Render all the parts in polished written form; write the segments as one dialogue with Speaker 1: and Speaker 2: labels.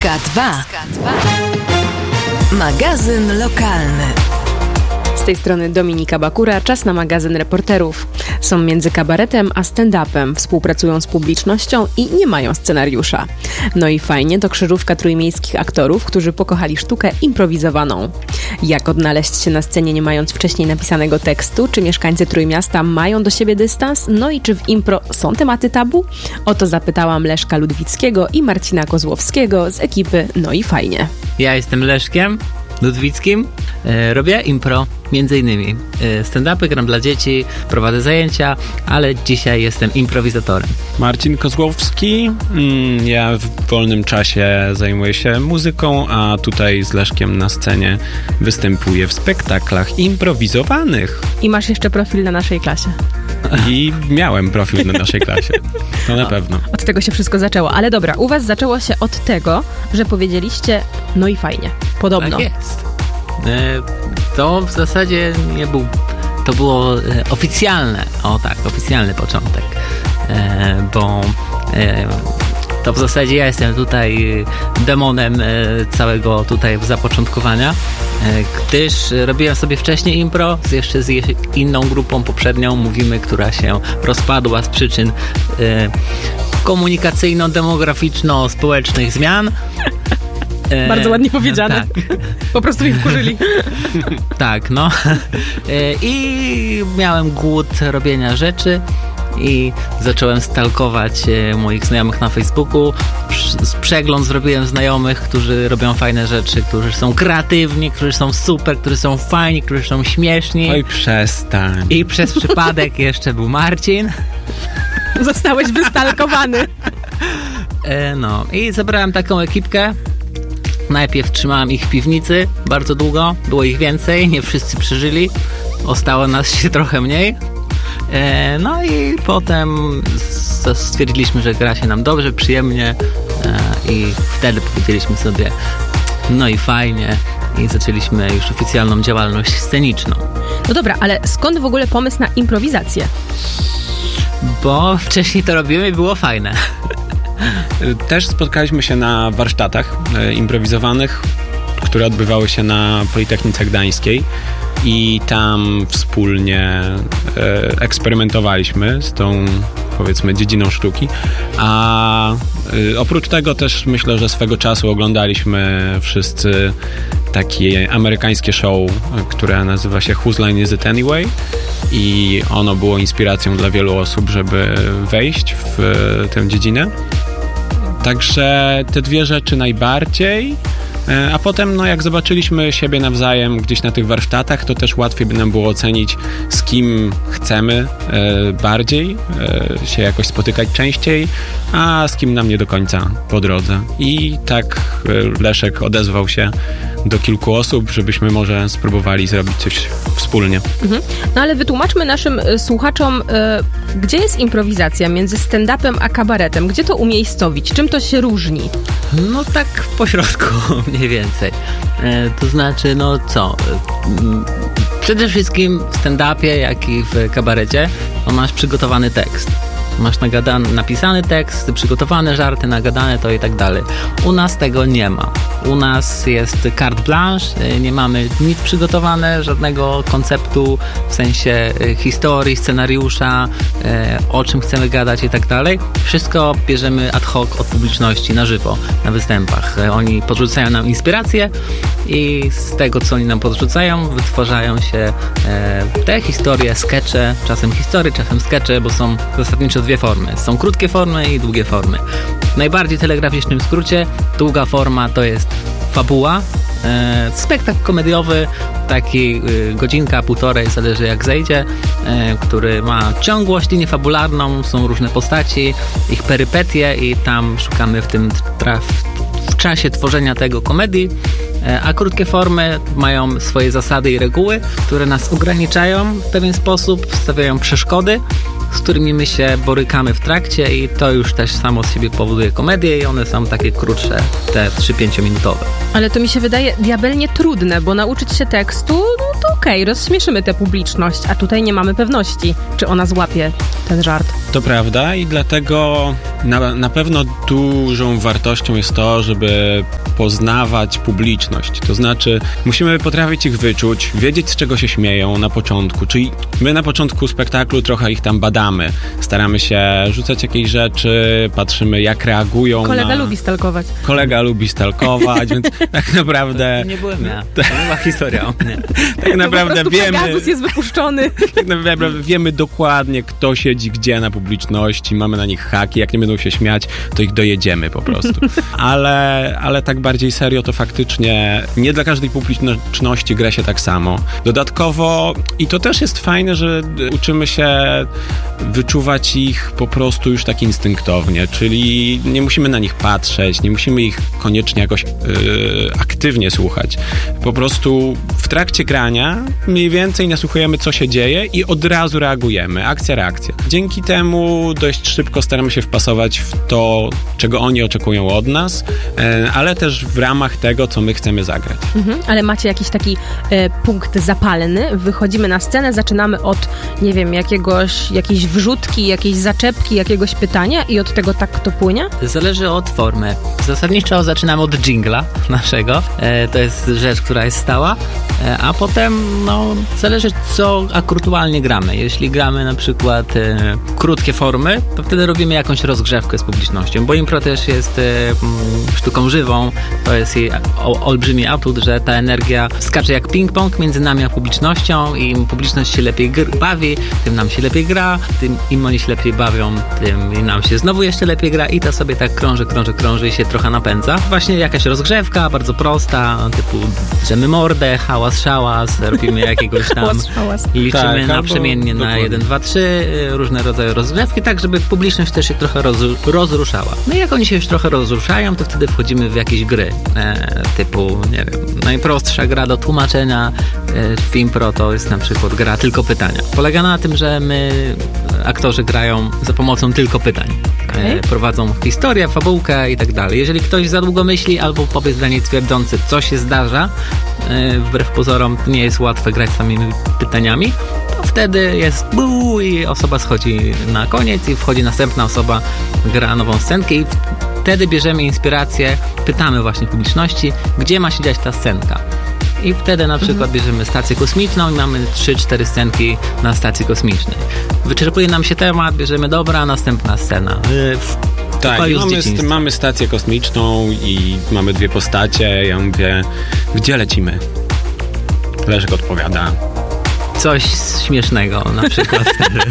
Speaker 1: SK2. Magazyn lokalny.
Speaker 2: Z tej strony Dominika Bakura, czas na magazyn reporterów. Są między kabaretem a stand-upem, współpracują z publicznością i nie mają scenariusza. No i fajnie, to krzyżówka trójmiejskich aktorów, którzy pokochali sztukę improwizowaną. Jak odnaleźć się na scenie nie mając wcześniej napisanego tekstu? Czy mieszkańcy Trójmiasta mają do siebie dystans? No i czy w impro są tematy tabu? O to zapytałam Leszka Ludwickiego i Marcina Kozłowskiego z ekipy No i fajnie.
Speaker 3: Ja jestem Leszkiem Ludwickim, robię impro, między innymi stand-upy, gram dla dzieci, prowadzę zajęcia, ale dzisiaj jestem improwizatorem.
Speaker 4: Marcin Kozłowski, ja w wolnym czasie zajmuję się muzyką, a tutaj z Leszkiem na scenie występuję w spektaklach improwizowanych.
Speaker 2: I masz jeszcze profil na naszej klasie.
Speaker 4: I miałem profil na naszej klasie, to na pewno.
Speaker 2: Od tego się wszystko zaczęło, ale dobra, u was zaczęło się od tego, że powiedzieliście no i fajnie, podobno.
Speaker 3: Tak jest. To w zasadzie nie był, to było oficjalne, oficjalny początek, bo to w zasadzie ja jestem tutaj demonem całego tutaj zapoczątkowania, gdyż robiłem sobie wcześniej impro jeszcze z inną grupą poprzednią, mówimy, która się rozpadła z przyczyn komunikacyjno-demograficzno-społecznych zmian.
Speaker 2: Bardzo ładnie powiedziane.
Speaker 3: Tak.
Speaker 2: Po prostu mi wkurzyli.
Speaker 3: Tak, no. I miałem głód robienia rzeczy i zacząłem stalkować moich znajomych na Facebooku. Przegląd zrobiłem znajomych, którzy robią fajne rzeczy, którzy są kreatywni, którzy są super, którzy są fajni, którzy są śmieszni.
Speaker 4: Oj, przestań.
Speaker 3: I przez przypadek jeszcze był Marcin.
Speaker 2: Zostałeś wystalkowany.
Speaker 3: No i zebrałem taką ekipkę. Najpierw trzymałem ich w piwnicy bardzo długo, było ich więcej, nie wszyscy przeżyli, ostało nas się trochę mniej. No i potem stwierdziliśmy, że gra się nam dobrze, przyjemnie i wtedy powiedzieliśmy sobie no i fajnie i zaczęliśmy już oficjalną działalność sceniczną.
Speaker 2: No dobra, ale skąd w ogóle pomysł na improwizację?
Speaker 3: Bo wcześniej to robimy i było fajne.
Speaker 4: Też spotkaliśmy się na warsztatach improwizowanych, które odbywały się na Politechnice Gdańskiej i tam wspólnie eksperymentowaliśmy z tą, powiedzmy, dziedziną sztuki, a oprócz tego też myślę, że swego czasu oglądaliśmy wszyscy takie amerykańskie show, które nazywa się Whose Line Is It Anyway i ono było inspiracją dla wielu osób, żeby wejść w tę dziedzinę. Także te dwie rzeczy najbardziej, a potem no jak zobaczyliśmy siebie nawzajem gdzieś na tych warsztatach, to też łatwiej by nam było ocenić, z kim chcemy bardziej się jakoś spotykać częściej, a z kim nam nie do końca po drodze. I tak Leszek odezwał się do kilku osób, żebyśmy może spróbowali zrobić coś wspólnie.
Speaker 2: No ale wytłumaczmy naszym słuchaczom, gdzie jest improwizacja między stand-upem a kabaretem? Gdzie to umiejscowić? Czym to się różni?
Speaker 3: No tak po środku mniej więcej. To znaczy, no co? Przede wszystkim w stand-upie, jak i w kabarecie, masz przygotowany tekst. Masz napisany tekst, przygotowane żarty, nagadane to i tak dalej. U nas tego nie ma. U nas jest carte blanche, nie mamy nic przygotowane, żadnego konceptu w sensie historii, scenariusza, o czym chcemy gadać i tak dalej. Wszystko bierzemy ad hoc od publiczności, na żywo, na występach. Oni podrzucają nam inspiracje i z tego, co oni nam podrzucają, wytwarzają się te historie, skecze, czasem historie, czasem skecze, bo są zasadniczo dwie formy. Są krótkie formy i długie formy. W najbardziej telegraficznym skrócie długa forma to jest fabuła, spektakl komediowy, taki godzinka, półtorej, zależy jak zejdzie, który ma ciągłość, linię fabularną, są różne postaci, ich perypetie i tam szukamy w czasie tworzenia tego komedii, a krótkie formy mają swoje zasady i reguły, które nas ograniczają w pewien sposób, stawiają przeszkody, z którymi my się borykamy w trakcie i to już też samo z siebie powoduje komedię i one są takie krótsze, te 3-5 minutowe.
Speaker 2: Ale to mi się wydaje diabelnie trudne, bo nauczyć się tekstu, no to okej, rozśmieszymy tę publiczność, a tutaj nie mamy pewności, czy ona złapie ten żart.
Speaker 4: To prawda i dlatego na pewno dużą wartością jest to, żeby poznawać publiczność. To znaczy musimy potrafić ich wyczuć, wiedzieć, z czego się śmieją na początku. Czyli my na początku spektaklu trochę ich tam badamy. Staramy się rzucać jakieś rzeczy, patrzymy, jak reagują.
Speaker 2: Kolega lubi stalkować.
Speaker 4: Kolega lubi stalkować, więc tak naprawdę...
Speaker 3: Nie byłem ja. To była historia o mnie.
Speaker 4: Tak naprawdę wiemy...
Speaker 2: Pegasus jest wypuszczony.
Speaker 4: Tak naprawdę wiemy dokładnie, kto siedzi gdzie na publiczności. Mamy na nich haki. Jak nie będą się śmiać, to ich dojedziemy po prostu. Ale tak bardziej serio, to faktycznie nie dla każdej publiczności gra się tak samo. Dodatkowo, i to też jest fajne, że uczymy się wyczuwać ich po prostu już tak instynktownie, czyli nie musimy na nich patrzeć, nie musimy ich koniecznie jakoś aktywnie słuchać. Po prostu w trakcie grania mniej więcej nasłuchujemy, co się dzieje i od razu reagujemy. Akcja, reakcja. Dzięki temu dość szybko staramy się wpasować w to, czego oni oczekują od nas, ale też w ramach tego, co my chcemy zagrać.
Speaker 2: Ale macie jakiś taki punkt zapalny, wychodzimy na scenę, zaczynamy od, nie wiem, jakiejś wrzutki, jakiejś zaczepki, jakiegoś pytania i od tego tak to płynie?
Speaker 3: Zależy od formy. Zasadniczo zaczynamy od dżingla naszego. To jest rzecz, która jest stała, a potem zależy, co aktualnie gramy. Jeśli gramy na przykład krótkie formy, to wtedy robimy jakąś rozgrzewkę z publicznością, bo impro też jest sztuką żywą. To jest jej olbrzymi atut, że ta energia skacze jak ping-pong między nami a publicznością i im publiczność się lepiej bawi, tym nam się lepiej gra, tym im oni się lepiej bawią, tym nam się znowu jeszcze lepiej gra i to sobie tak krąży i się trochę napędza. Właśnie jakaś rozgrzewka, bardzo prosta, typu drzemy mordę, hałas, szałas, robimy jakiegoś tam liczymy naprzemiennie na 1, 2, 3, różne rodzaje rozgrzewki, tak żeby publiczność też się trochę rozruszała. No i jak oni się już trochę rozruszają, to wtedy wchodzimy w jakieś gry, typu, nie wiem, najprostsza gra do tłumaczenia w impro to jest na przykład gra tylko pytania. Polega na tym, że my, aktorzy, grają za pomocą tylko pytań. Prowadzą historię, fabułkę i tak dalej. Jeżeli ktoś za długo myśli albo powie zdanie twierdzące, co się zdarza, wbrew pozorom nie jest łatwe grać samymi pytaniami, to wtedy jest i osoba schodzi na koniec i wchodzi następna osoba, gra nową scenkę i wtedy bierzemy inspirację, pytamy właśnie publiczności, gdzie ma się dziać ta scenka. I wtedy na przykład bierzemy stację kosmiczną i mamy 3-4 scenki na stacji kosmicznej. Wyczerpuje nam się temat, bierzemy następna scena.
Speaker 4: Tak, mamy stację kosmiczną i mamy 2 postacie. Ja mówię, gdzie lecimy? Leszek odpowiada.
Speaker 3: Coś śmiesznego na przykład wtedy.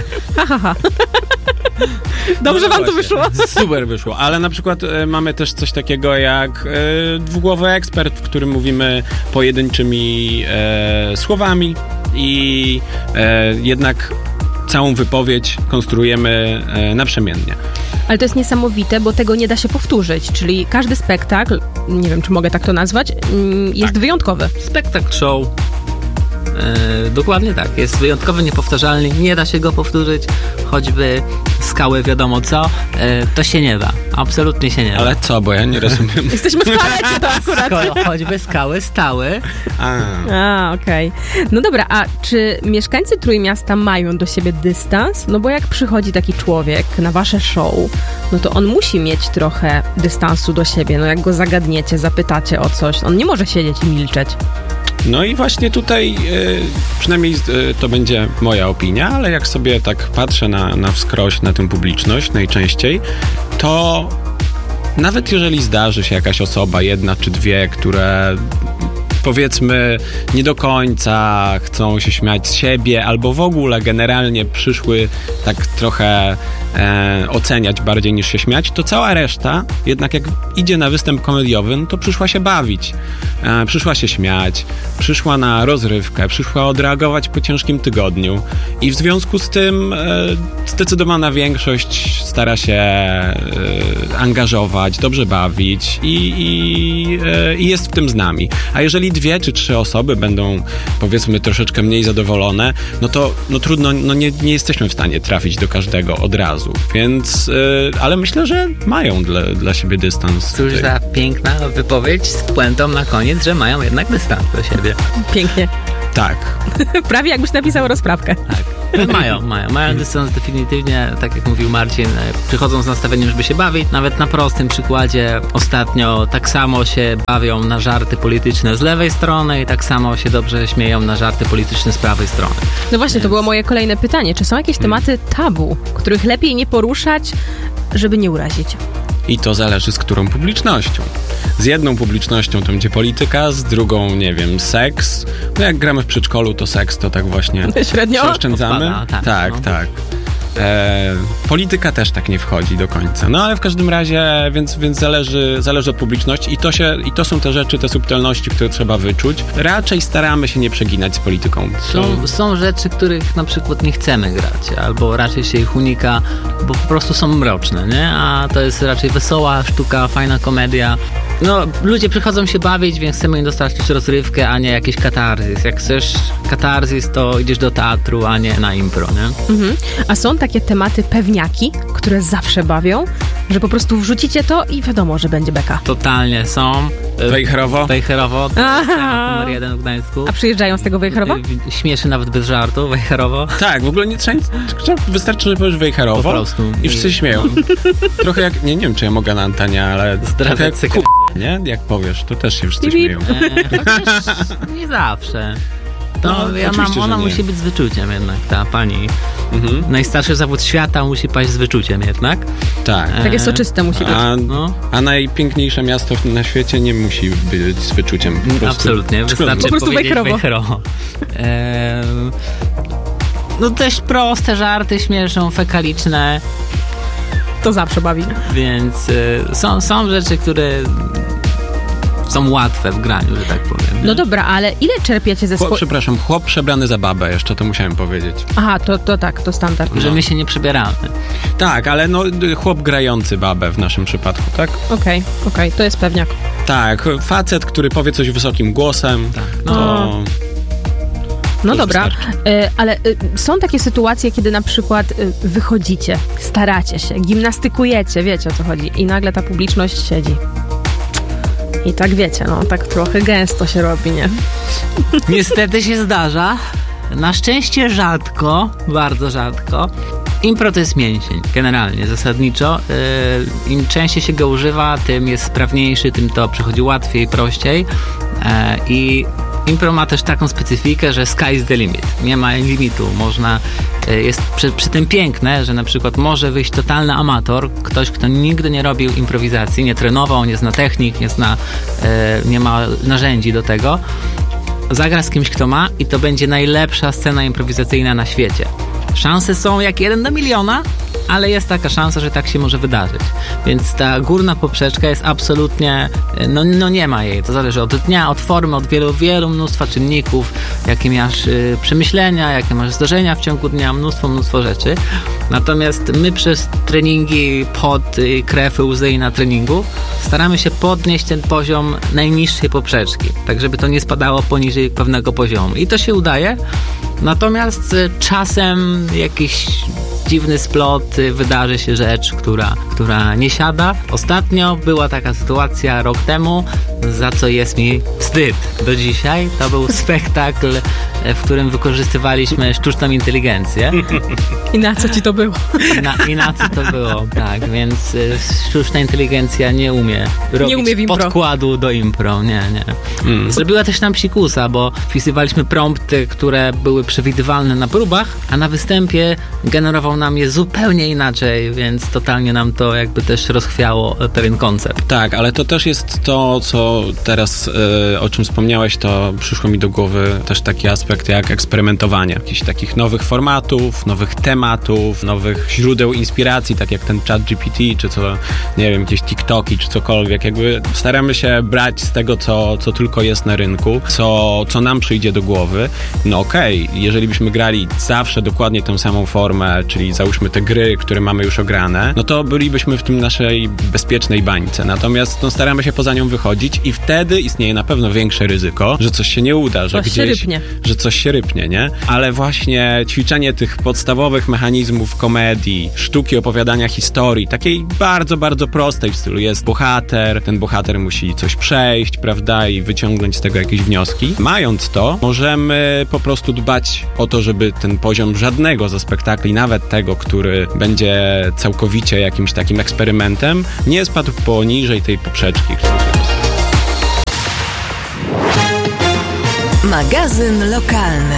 Speaker 2: Dobrze wam to wyszło.
Speaker 4: Super wyszło, ale na przykład mamy też coś takiego jak dwugłowy ekspert, w którym mówimy pojedynczymi słowami i jednak całą wypowiedź konstruujemy naprzemiennie.
Speaker 2: Ale to jest niesamowite, bo tego nie da się powtórzyć, czyli każdy spektakl, nie wiem, czy mogę tak to nazwać, jest wyjątkowy.
Speaker 3: Spektakl show. Dokładnie tak. Jest wyjątkowy, niepowtarzalny, nie da się go powtórzyć, choćby skały wiadomo co, to się nie da. Absolutnie się nie da.
Speaker 4: Ale co, bo ja nie rozumiem.
Speaker 2: Jesteśmy w planecie to akurat.
Speaker 3: Choćby skały stały.
Speaker 2: Okej. No dobra, a czy mieszkańcy Trójmiasta mają do siebie dystans? No bo jak przychodzi taki człowiek na wasze show, no to on musi mieć trochę dystansu do siebie. No jak go zagadniecie, zapytacie o coś, on nie może siedzieć i milczeć.
Speaker 4: No i właśnie tutaj, przynajmniej to będzie moja opinia, ale jak sobie tak patrzę na wskroś na tę publiczność najczęściej, to nawet jeżeli zdarzy się jakaś osoba, 1 czy 2, które powiedzmy nie do końca chcą się śmiać z siebie, albo w ogóle generalnie przyszły tak trochę oceniać bardziej niż się śmiać, to cała reszta jednak jak idzie na występ komediowy, no to przyszła się bawić, przyszła się śmiać, przyszła na rozrywkę, przyszła odreagować po ciężkim tygodniu i w związku z tym zdecydowana większość stara się angażować, dobrze bawić i jest w tym z nami. A jeżeli 2 czy 3 osoby będą, powiedzmy, troszeczkę mniej zadowolone, no to trudno, nie jesteśmy w stanie trafić do każdego od razu. Więc, ale myślę, że mają dla siebie dystans.
Speaker 3: Cóż za piękna wypowiedź z puentą na koniec, że mają jednak dystans do siebie.
Speaker 2: Pięknie.
Speaker 4: Tak.
Speaker 2: Prawie jakbyś napisał rozprawkę.
Speaker 3: Tak. Mają dystans definitywnie, tak jak mówił Marcin, przychodzą z nastawieniem, żeby się bawić. Nawet na prostym przykładzie ostatnio tak samo się bawią na żarty polityczne z lewej strony i tak samo się dobrze śmieją na żarty polityczne z prawej strony.
Speaker 2: No właśnie, to było moje kolejne pytanie. Czy są jakieś tematy tabu, których lepiej nie poruszać, żeby nie urazić?
Speaker 4: I to zależy z którą publicznością. Z jedną publicznością to będzie polityka, z drugą, nie wiem, seks. No jak gramy w przedszkolu, to seks to tak właśnie
Speaker 2: średnio
Speaker 4: przeoszczędzamy.
Speaker 3: Odpada,
Speaker 4: Tak. Polityka też tak nie wchodzi do końca. No ale w każdym razie, więc zależy od publiczności i to są te rzeczy, te subtelności, które trzeba wyczuć. Raczej staramy się nie przeginać z polityką.
Speaker 3: Są rzeczy, których na przykład nie chcemy grać, albo raczej się ich unika, bo po prostu są mroczne, nie? A to jest raczej wesoła sztuka, fajna komedia. No, ludzie przychodzą się bawić, więc chcemy im dostarczyć rozrywkę, a nie jakiś katarzys. Jak chcesz katarzys, to idziesz do teatru, a nie na impro, nie?
Speaker 2: A są takie tematy pewniaki, które zawsze bawią, że po prostu wrzucicie to i wiadomo, że będzie beka.
Speaker 3: Totalnie są. Wejherowo. Numer 1 w Gdańsku.
Speaker 2: A przyjeżdżają z tego Wejherowa?
Speaker 3: Śmieszy nawet bez żartu, Wejherowo.
Speaker 4: Tak, w ogóle nie trzeba, wystarczy, że powiesz Wejherowo
Speaker 3: po prostu.
Speaker 4: I wszyscy śmieją. Trochę jak, nie wiem, czy ja mogę na antenie, ale trochę jak nie? Jak powiesz, to też się wszyscy śmieją.
Speaker 3: Nie zawsze. Ona musi być z wyczuciem jednak, ta pani. Najstarszy zawód świata musi paść z wyczuciem jednak.
Speaker 4: Tak.
Speaker 2: Takie soczyste musi być.
Speaker 4: A najpiękniejsze miasto na świecie nie musi być z wyczuciem.
Speaker 3: Absolutnie. Wystarczy
Speaker 2: po prostu
Speaker 3: powiedzieć Wejherowo. No też proste żarty śmieszą, fekaliczne.
Speaker 2: To zawsze bawi.
Speaker 3: Więc są rzeczy, które są łatwe w graniu, że tak powiem.
Speaker 2: No dobra, ale ile czerpiecie ze
Speaker 4: Przepraszam, chłop przebrany za babę, jeszcze to musiałem powiedzieć.
Speaker 2: Aha, to tak, to standard.
Speaker 3: Że my się nie przebieramy.
Speaker 4: Tak, ale no chłop grający babę w naszym przypadku, tak?
Speaker 2: Okej, to jest pewniak.
Speaker 4: Tak, facet, który powie coś wysokim głosem,
Speaker 3: tak.
Speaker 2: No dobra, ale są takie sytuacje, kiedy na przykład wychodzicie, staracie się, gimnastykujecie, wiecie o co chodzi, i nagle ta publiczność siedzi. I tak wiecie, no tak trochę gęsto się robi, nie?
Speaker 3: Niestety się zdarza. Na szczęście rzadko, bardzo rzadko. Impro to jest mięsień, generalnie, zasadniczo. Im częściej się go używa, tym jest sprawniejszy, tym to przychodzi łatwiej, prościej. I impro ma też taką specyfikę, że sky is the limit. Nie ma limitu. Jest przy tym piękne, że na przykład może wyjść totalny amator, ktoś, kto nigdy nie robił improwizacji, nie trenował, nie zna technik, nie ma narzędzi do tego. Zagra z kimś, kto ma, i to będzie najlepsza scena improwizacyjna na świecie. Szanse są jak 1 na miliona, ale jest taka szansa, że tak się może wydarzyć. Więc ta górna poprzeczka jest absolutnie, no nie ma jej. To zależy od dnia, od formy, od wielu mnóstwa czynników, jakie masz przemyślenia, jakie masz zdarzenia w ciągu dnia, mnóstwo rzeczy. Natomiast my przez treningi, pot, krew, łzy na treningu staramy się podnieść ten poziom najniższej poprzeczki, tak żeby to nie spadało poniżej pewnego poziomu. I to się udaje. Natomiast czasem jakiś dziwny splot, wydarzy się rzecz, która nie siada. Ostatnio była taka sytuacja rok temu, za co jest mi wstyd do dzisiaj. To był spektakl, w którym wykorzystywaliśmy sztuczną inteligencję.
Speaker 2: I na co ci to było?
Speaker 3: I na co to było, tak. Więc sztuczna inteligencja nie umie robić podkładu do impro. Nie. Zrobiła też nam psikusa, bo wpisywaliśmy prompty, które były przewidywalne na próbach, a na występie generował nam je zupełnie inaczej, więc totalnie nam to jakby też rozchwiało pewien koncept.
Speaker 4: Tak, ale to też jest to, co teraz, o czym wspomniałeś, to przyszło mi do głowy też taki aspekt jak eksperymentowanie. Jakichś takich nowych formatów, nowych tematów, nowych źródeł inspiracji, tak jak ten ChatGPT, czy co, nie wiem, jakieś TikToki, czy cokolwiek. Jakby staramy się brać z tego, co tylko jest na rynku, co nam przyjdzie do głowy. No okej, jeżeli byśmy grali zawsze dokładnie tę samą formę, czyli załóżmy te gry, które mamy już ograne, no to bylibyśmy w tym naszej bezpiecznej bańce. Natomiast staramy się poza nią wychodzić i wtedy istnieje na pewno większe ryzyko, że coś się nie uda, że coś się rypnie, nie? Ale właśnie ćwiczenie tych podstawowych mechanizmów komedii, sztuki opowiadania historii, takiej bardzo, bardzo prostej w stylu jest bohater, ten bohater musi coś przejść, prawda, i wyciągnąć z tego jakieś wnioski. Mając to, możemy po prostu dbać o to, żeby ten poziom żadnego ze spektakli, nawet tego, który będzie całkowicie jakimś takim eksperymentem, nie spadł poniżej tej poprzeczki, którą
Speaker 1: Magazyn lokalny.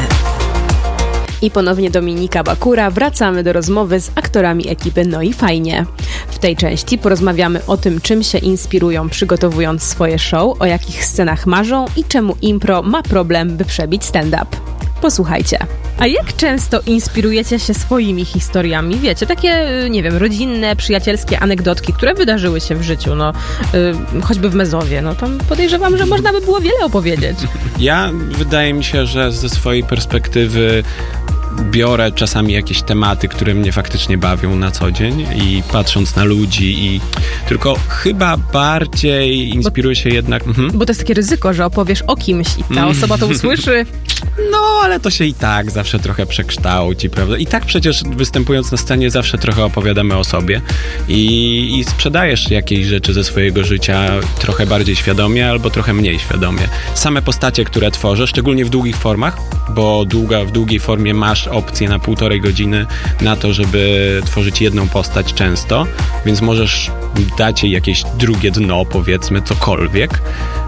Speaker 2: I ponownie Dominika Bakura. Wracamy do rozmowy z aktorami ekipy No i Fajnie. W tej części porozmawiamy o tym, czym się inspirują, przygotowując swoje show, o jakich scenach marzą i czemu impro ma problem, by przebić stand-up. Posłuchajcie. A jak często inspirujecie się swoimi historiami? Wiecie, takie, nie wiem, rodzinne, przyjacielskie anegdotki, które wydarzyły się w życiu, choćby w Mezowie, tam podejrzewam, że można by było wiele opowiedzieć.
Speaker 4: Ja, wydaje mi się, że ze swojej perspektywy biorę czasami jakieś tematy, które mnie faktycznie bawią na co dzień i patrząc na ludzi i tylko chyba bardziej inspiruję się jednak...
Speaker 2: Bo to jest takie ryzyko, że opowiesz o kimś i ta osoba to usłyszy.
Speaker 4: No, ale to się i tak zawsze trochę przekształci, prawda? I tak przecież występując na scenie zawsze trochę opowiadamy o sobie i sprzedajesz jakieś rzeczy ze swojego życia trochę bardziej świadomie albo trochę mniej świadomie. Same postacie, które tworzę, szczególnie w długich formach, bo w długiej formie masz opcję na 1,5 godziny na to, żeby tworzyć jedną postać często, więc możesz dać jej jakieś drugie dno, powiedzmy, cokolwiek.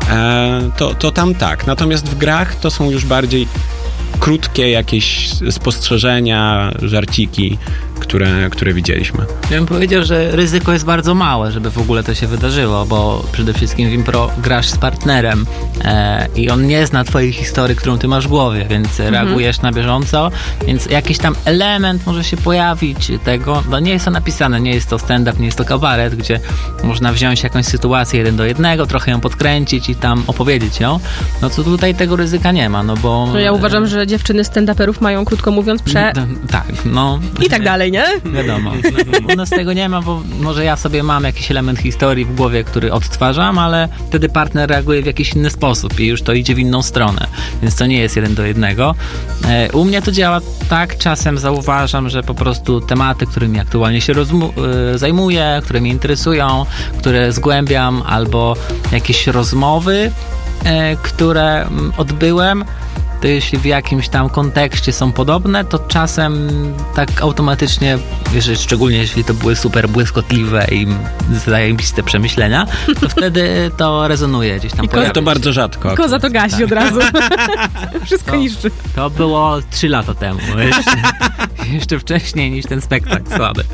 Speaker 4: To tam tak. Natomiast w grach to są już bardziej krótkie jakieś spostrzeżenia, żarciki, które widzieliśmy.
Speaker 3: Ja bym powiedział, że ryzyko jest bardzo małe, żeby w ogóle to się wydarzyło, bo przede wszystkim w impro grasz z partnerem i on nie zna twojej historii, którą ty masz w głowie, więc reagujesz na bieżąco, więc jakiś tam element może się pojawić tego, nie jest to napisane, nie jest to stand-up, nie jest to kabaret, gdzie można wziąć jakąś sytuację 1:1, trochę ją podkręcić i tam opowiedzieć ją, co tutaj tego ryzyka nie ma, bo...
Speaker 2: Ja uważam, że dziewczyny stand-uperów mają, krótko mówiąc,
Speaker 3: Tak,
Speaker 2: I tak dalej, nie?
Speaker 3: Wiadomo. U nas tego nie ma, bo może ja sobie mam jakiś element historii w głowie, który odtwarzam, ale wtedy partner reaguje w jakiś inny sposób i już to idzie w inną stronę, więc to nie jest 1:1. U mnie to działa tak, czasem zauważam, że po prostu tematy, którymi aktualnie się zajmuję, które mnie interesują, które zgłębiam, albo jakieś rozmowy, które odbyłem, to jeśli w jakimś tam kontekście są podobne, to czasem tak automatycznie, szczególnie jeśli to były super błyskotliwe i zajebiste przemyślenia, to wtedy to rezonuje gdzieś tam.
Speaker 4: To bardzo rzadko.
Speaker 2: Koza to gasi od razu. Wszystko niszczy.
Speaker 3: To było 3 lata temu. Jeszcze wcześniej niż ten spektakl słaby.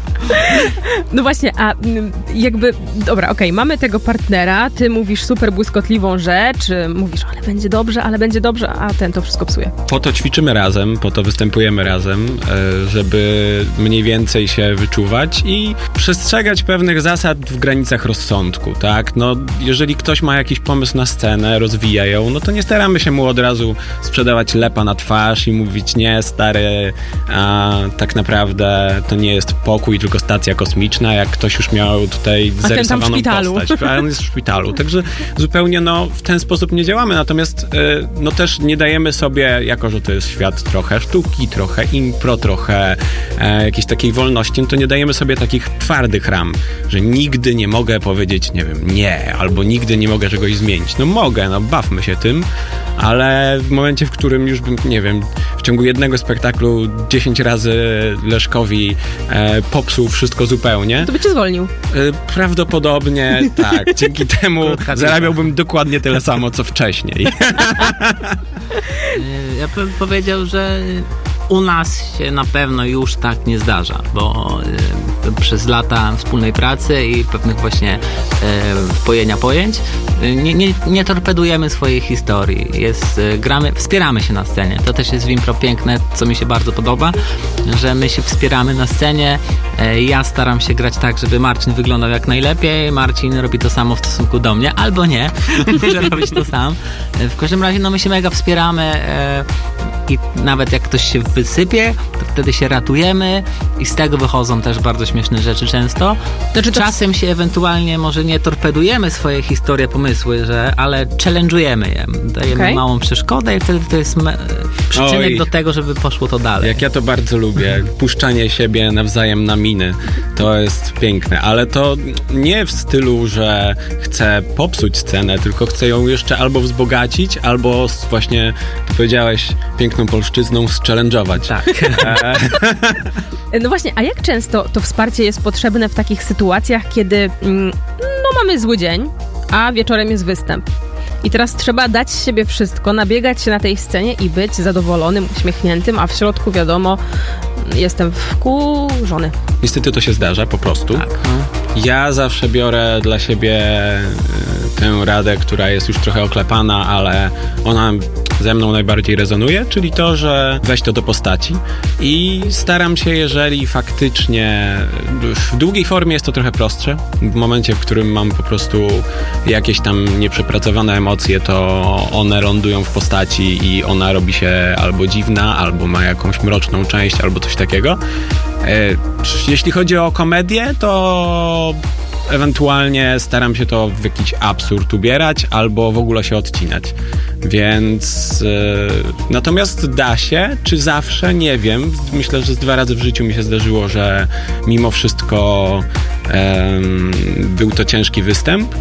Speaker 2: No właśnie, a jakby, dobra, okej, mamy tego partnera, ty mówisz super błyskotliwą rzecz, mówisz, ale będzie dobrze, a ten to wszystko psuje.
Speaker 4: Po to ćwiczymy razem, po to występujemy razem, żeby mniej więcej się wyczuwać i przestrzegać pewnych zasad w granicach rozsądku, tak? Jeżeli ktoś ma jakiś pomysł na scenę, rozwija ją, to nie staramy się mu od razu sprzedawać lepa na twarz i mówić, nie, stary, a tak naprawdę to nie jest pokój, tylko stacja kosmiczna, jak ktoś już miał tutaj zarysowaną postać. A on jest w szpitalu. Także zupełnie w ten sposób nie działamy. Natomiast też nie dajemy sobie, jako że to jest świat trochę sztuki, trochę impro, trochę jakiejś takiej wolności, to nie dajemy sobie takich twardych ram, że nigdy nie mogę powiedzieć, nie wiem, nie, albo nigdy nie mogę czegoś zmienić. Mogę, bawmy się tym, ale w momencie, w którym już bym, nie wiem, w ciągu jednego spektaklu 10 razy Leszkowi popsuł wszystko zupełnie.
Speaker 2: To by cię zwolnił.
Speaker 4: Prawdopodobnie tak. Dzięki temu zarabiałbym dokładnie tyle samo, co wcześniej.
Speaker 3: Ja bym powiedział, że u nas się na pewno już tak nie zdarza, bo przez lata wspólnej pracy i pewnych właśnie wpojenia pojęć nie torpedujemy swojej historii. Wspieramy się na scenie. To też jest w impro piękne, co mi się bardzo podoba, że my się wspieramy na scenie. Ja staram się grać tak, żeby Marcin wyglądał jak najlepiej. Marcin robi to samo w stosunku do mnie, albo nie. Może robić to sam. W każdym razie my się mega wspieramy. i nawet jak ktoś się wysypie, to wtedy się ratujemy i z tego wychodzą też bardzo śmieszne rzeczy często.
Speaker 2: Znaczy
Speaker 3: Czasem się ewentualnie może nie torpedujemy swoje historie, pomysły, ale challenge'ujemy je. Dajemy małą przeszkodę i wtedy to jest przyczynek do tego, żeby poszło to dalej.
Speaker 4: Jak ja to bardzo lubię. Puszczanie siebie nawzajem na miny. To jest piękne, ale to nie w stylu, że chcę popsuć scenę, tylko chcę ją jeszcze albo wzbogacić, albo właśnie, ty powiedziałeś piękną polszczyzną, zchallenge'ować.
Speaker 3: Tak.
Speaker 2: No właśnie, a jak często to wsparcie jest potrzebne w takich sytuacjach, kiedy mamy zły dzień, a wieczorem jest występ? I teraz trzeba dać z siebie wszystko, nabiegać się na tej scenie i być zadowolonym, uśmiechniętym, a w środku wiadomo, jestem wkurzony.
Speaker 4: Niestety to się zdarza po prostu.
Speaker 3: Tak.
Speaker 4: Ja zawsze biorę dla siebie tę radę, która jest już trochę oklepana, ale ona ze mną najbardziej rezonuje, czyli to, że weź to do postaci i staram się, jeżeli faktycznie w długiej formie jest to trochę prostsze, w momencie, w którym mam po prostu jakieś tam nieprzepracowane emocje, to one lądują w postaci i ona robi się albo dziwna, albo ma jakąś mroczną część, albo coś takiego. Jeśli chodzi o komedię, to ewentualnie staram się to w jakiś absurd ubierać, albo w ogóle się odcinać. Więc natomiast da się, czy zawsze, nie wiem. Myślę, że z 2 razy w życiu mi się zdarzyło, że mimo wszystko był to ciężki występ,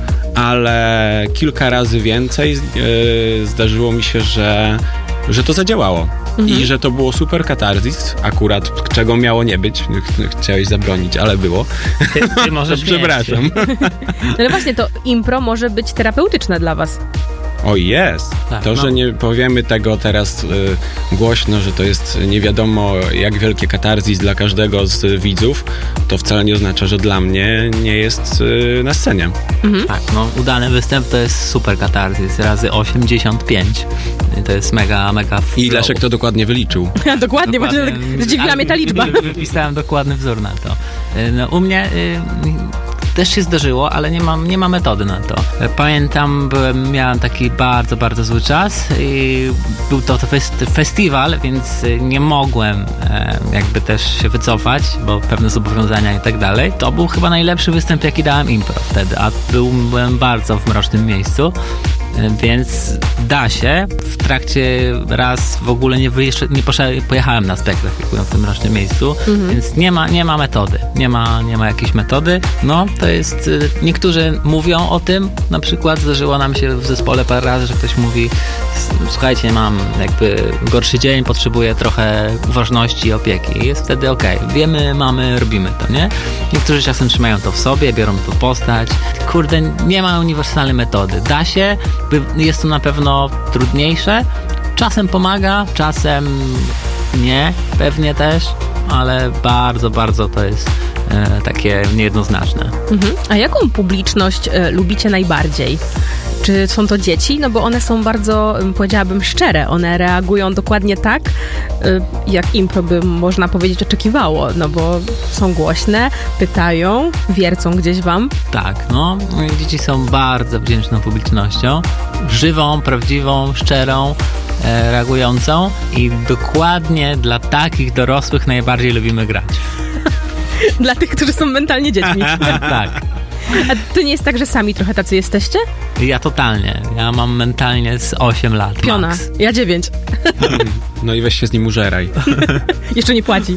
Speaker 4: ale kilka razy więcej zdarzyło mi się, że to zadziałało. I że to było super katarzis, akurat czego miało nie być. Chciałeś zabronić, ale było.
Speaker 3: Ty możesz
Speaker 4: przepraszam.
Speaker 2: No ale właśnie, to impro może być terapeutyczne dla was.
Speaker 4: O jest!
Speaker 3: Tak,
Speaker 4: to, że nie powiemy tego teraz głośno, że to jest nie wiadomo jak wielkie katarzis dla każdego z widzów, to wcale nie oznacza, że dla mnie nie jest na scenie.
Speaker 3: Tak, udany występ to jest super katarzis, razy 85. To jest mega flow.
Speaker 4: I Leszek to dokładnie wyliczył.
Speaker 2: Dokładnie, właśnie zdziwiła mnie ta liczba.
Speaker 3: Wypisałem dokładny wzór na to. U mnie też się zdarzyło, ale nie ma metody na to. Pamiętam, miałem taki bardzo, bardzo zły czas i był to festiwal, więc nie mogłem jakby też się wycofać, bo pewne zobowiązania i tak dalej. To był chyba najlepszy występ, jaki dałem impro wtedy, a byłem bardzo w mrocznym miejscu. Więc da się. W trakcie raz w ogóle pojechałem na spektakl, jak byłem w tym mrocznym miejscu, więc nie ma metody. Nie ma jakiejś metody. To jest... Niektórzy mówią o tym. Na przykład zdarzyło nam się w zespole parę razy, że ktoś mówi: słuchajcie, mam jakby gorszy dzień, potrzebuję trochę uważności i opieki. I jest wtedy okej. Wiemy, robimy to, nie? Niektórzy czasem trzymają to w sobie, biorą to w postać. Kurde, nie ma uniwersalnej metody. Da się. Jest to na pewno trudniejsze. Czasem pomaga, czasem nie, pewnie też, ale bardzo, bardzo to jest takie niejednoznaczne.
Speaker 2: A jaką publiczność lubicie najbardziej? Czy są to dzieci? No bo one są bardzo, powiedziałabym, szczere. One reagują dokładnie tak, jak impro by, można powiedzieć, oczekiwało. No bo są głośne, pytają, wiercą gdzieś wam.
Speaker 3: Tak, dzieci są bardzo wdzięczną publicznością. Żywą, prawdziwą, szczerą, reagującą i dokładnie dla takich dorosłych najbardziej lubimy grać.
Speaker 2: Dla tych, którzy są mentalnie dziećmi.
Speaker 3: Tak.
Speaker 2: A to nie jest tak, że sami trochę tacy jesteście?
Speaker 3: Ja totalnie. Ja mam mentalnie z 8 lat.
Speaker 2: Piona.
Speaker 3: Max.
Speaker 2: Ja 9.
Speaker 4: No i weź się z nim użeraj.
Speaker 2: Jeszcze nie płaci.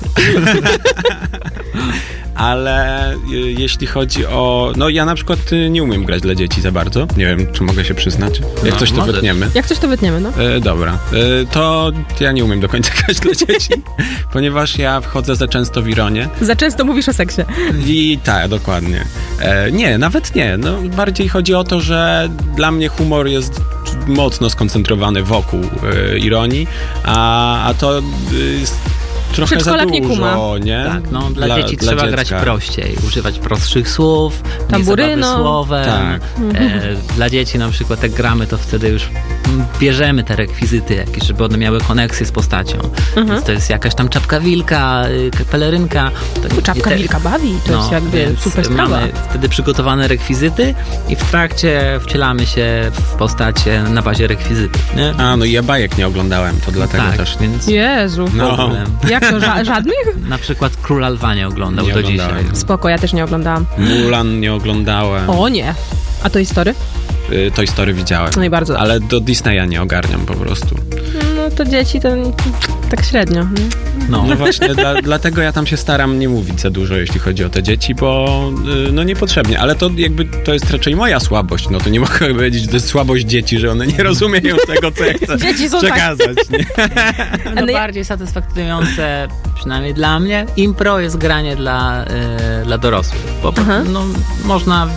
Speaker 4: Ale jeśli chodzi o... ja na przykład nie umiem grać dla dzieci za bardzo. Nie wiem, czy mogę się przyznać. Jak coś to wytniemy.
Speaker 2: Jak coś to wytniemy,
Speaker 4: Dobra. To ja nie umiem do końca grać dla dzieci, ponieważ ja wchodzę za często w ironię.
Speaker 2: Za często mówisz o seksie.
Speaker 4: I tak, dokładnie. Nie, nawet nie. Bardziej chodzi o to, że dla mnie humor jest mocno skoncentrowany wokół ironii, a to trochę za
Speaker 2: Przedszkolak nie kuma.
Speaker 4: dużo, nie?
Speaker 3: Tak, no dla dzieci trzeba
Speaker 4: dziecka.
Speaker 3: grać prościej, używać prostszych słów,
Speaker 2: Tamburyno.
Speaker 3: nie zabawy słowem.
Speaker 4: Tak.
Speaker 3: Dla dzieci na przykład jak gramy, to wtedy już bierzemy te rekwizyty jakieś, żeby one miały koneksję z postacią. Więc to jest jakaś tam czapka wilka, pelerynka.
Speaker 2: Czapka wilka bawi, to jest jakby
Speaker 3: więc
Speaker 2: super sprawa.
Speaker 3: mamy wtedy przygotowane rekwizyty i w trakcie wcielamy się w postacie na bazie rekwizytów, nie?
Speaker 4: No i ja bajek nie oglądałem, to dlatego
Speaker 3: tak,
Speaker 4: też.
Speaker 3: więc
Speaker 2: Jezu.
Speaker 4: No.
Speaker 3: problem.
Speaker 2: Jak to, żadnych?
Speaker 3: Na przykład Króla Lwa nie oglądał
Speaker 4: Nie
Speaker 3: do
Speaker 4: oglądałem.
Speaker 3: dzisiaj.
Speaker 2: Spoko, ja też nie oglądałam.
Speaker 4: Mulan nie oglądałem.
Speaker 2: O nie. A to Story?
Speaker 4: Toy Story widziałem.
Speaker 2: No i bardzo dobrze.
Speaker 4: Ale do Disneya nie ogarniam po prostu.
Speaker 2: No to dzieci to tak średnio. Nie?
Speaker 3: No.
Speaker 4: No właśnie, dlatego ja tam się staram nie mówić za dużo, jeśli chodzi o te dzieci, bo no niepotrzebnie. Ale to jakby to jest raczej moja słabość. No to nie mogę powiedzieć, że to jest słabość dzieci, że one nie rozumieją tego, co ja chcę
Speaker 2: Dzieci są
Speaker 4: przekazać. Nie?
Speaker 3: No
Speaker 2: Ale
Speaker 3: bardziej satysfakcjonujące, przynajmniej dla mnie, impro jest granie dla dorosłych. Bo no, można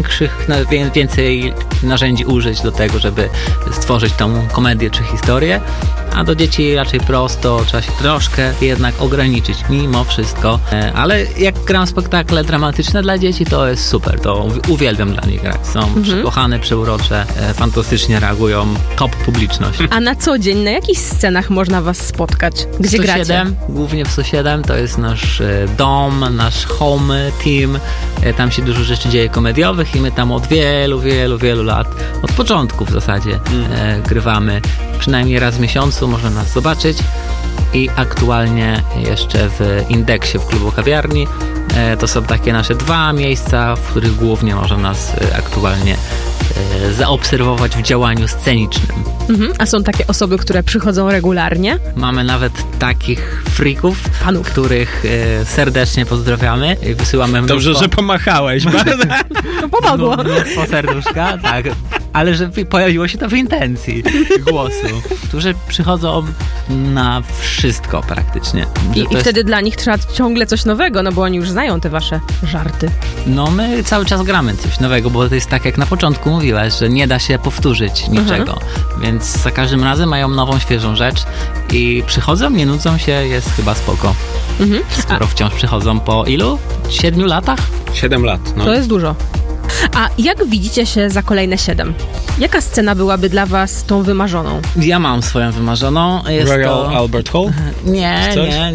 Speaker 3: więcej narzędzi użyć do tego, żeby stworzyć tą komedię czy historię, a do dzieci raczej prosto, trzeba się troszkę jednak ograniczyć mimo wszystko. Ale jak gram spektakle dramatyczne dla dzieci, to jest super, to uwielbiam dla nich grać. Są przekochane, przeurocze, fantastycznie reagują, top publiczność.
Speaker 2: A na co dzień, na jakich scenach można was spotkać? Gdzie
Speaker 3: 107,
Speaker 2: gracie?
Speaker 3: głównie w 107, to jest nasz dom, nasz home team. Tam się dużo rzeczy dzieje komediowych i my tam od wielu lat, od początku w zasadzie grywamy. Przynajmniej raz w miesiącu można nas zobaczyć i aktualnie jeszcze w Indeksie w klubu kawiarni. To są takie nasze 2 miejsca, w których głównie można nas aktualnie zaobserwować w działaniu scenicznym.
Speaker 2: A są takie osoby, które przychodzą regularnie?
Speaker 3: Mamy nawet takich freaków,
Speaker 2: Fanów.
Speaker 3: których serdecznie pozdrawiamy i wysyłamy
Speaker 4: Dobrze, że pomachałeś. Bardzo.
Speaker 2: To pomogło.
Speaker 3: mnóstwo serduszka, tak. Ale że pojawiło się to w intencji głosu, którzy przychodzą na wszystko praktycznie.
Speaker 2: I wtedy dla nich trzeba ciągle coś nowego, no bo oni już znają te wasze żarty.
Speaker 3: No my cały czas gramy coś nowego, bo to jest tak jak na początku mówiłaś, że nie da się powtórzyć niczego. Więc za każdym razem mają nową, świeżą rzecz i przychodzą, nie nudzą się, jest chyba spoko. Skoro wciąż przychodzą po ilu? 7 latach?
Speaker 4: 7 lat, no.
Speaker 2: To jest dużo. A jak widzicie się za kolejne 7? Jaka scena byłaby dla was tą wymarzoną?
Speaker 3: Ja mam swoją wymarzoną. Jest
Speaker 4: Royal
Speaker 3: to...
Speaker 4: Albert Hall?
Speaker 3: Nie.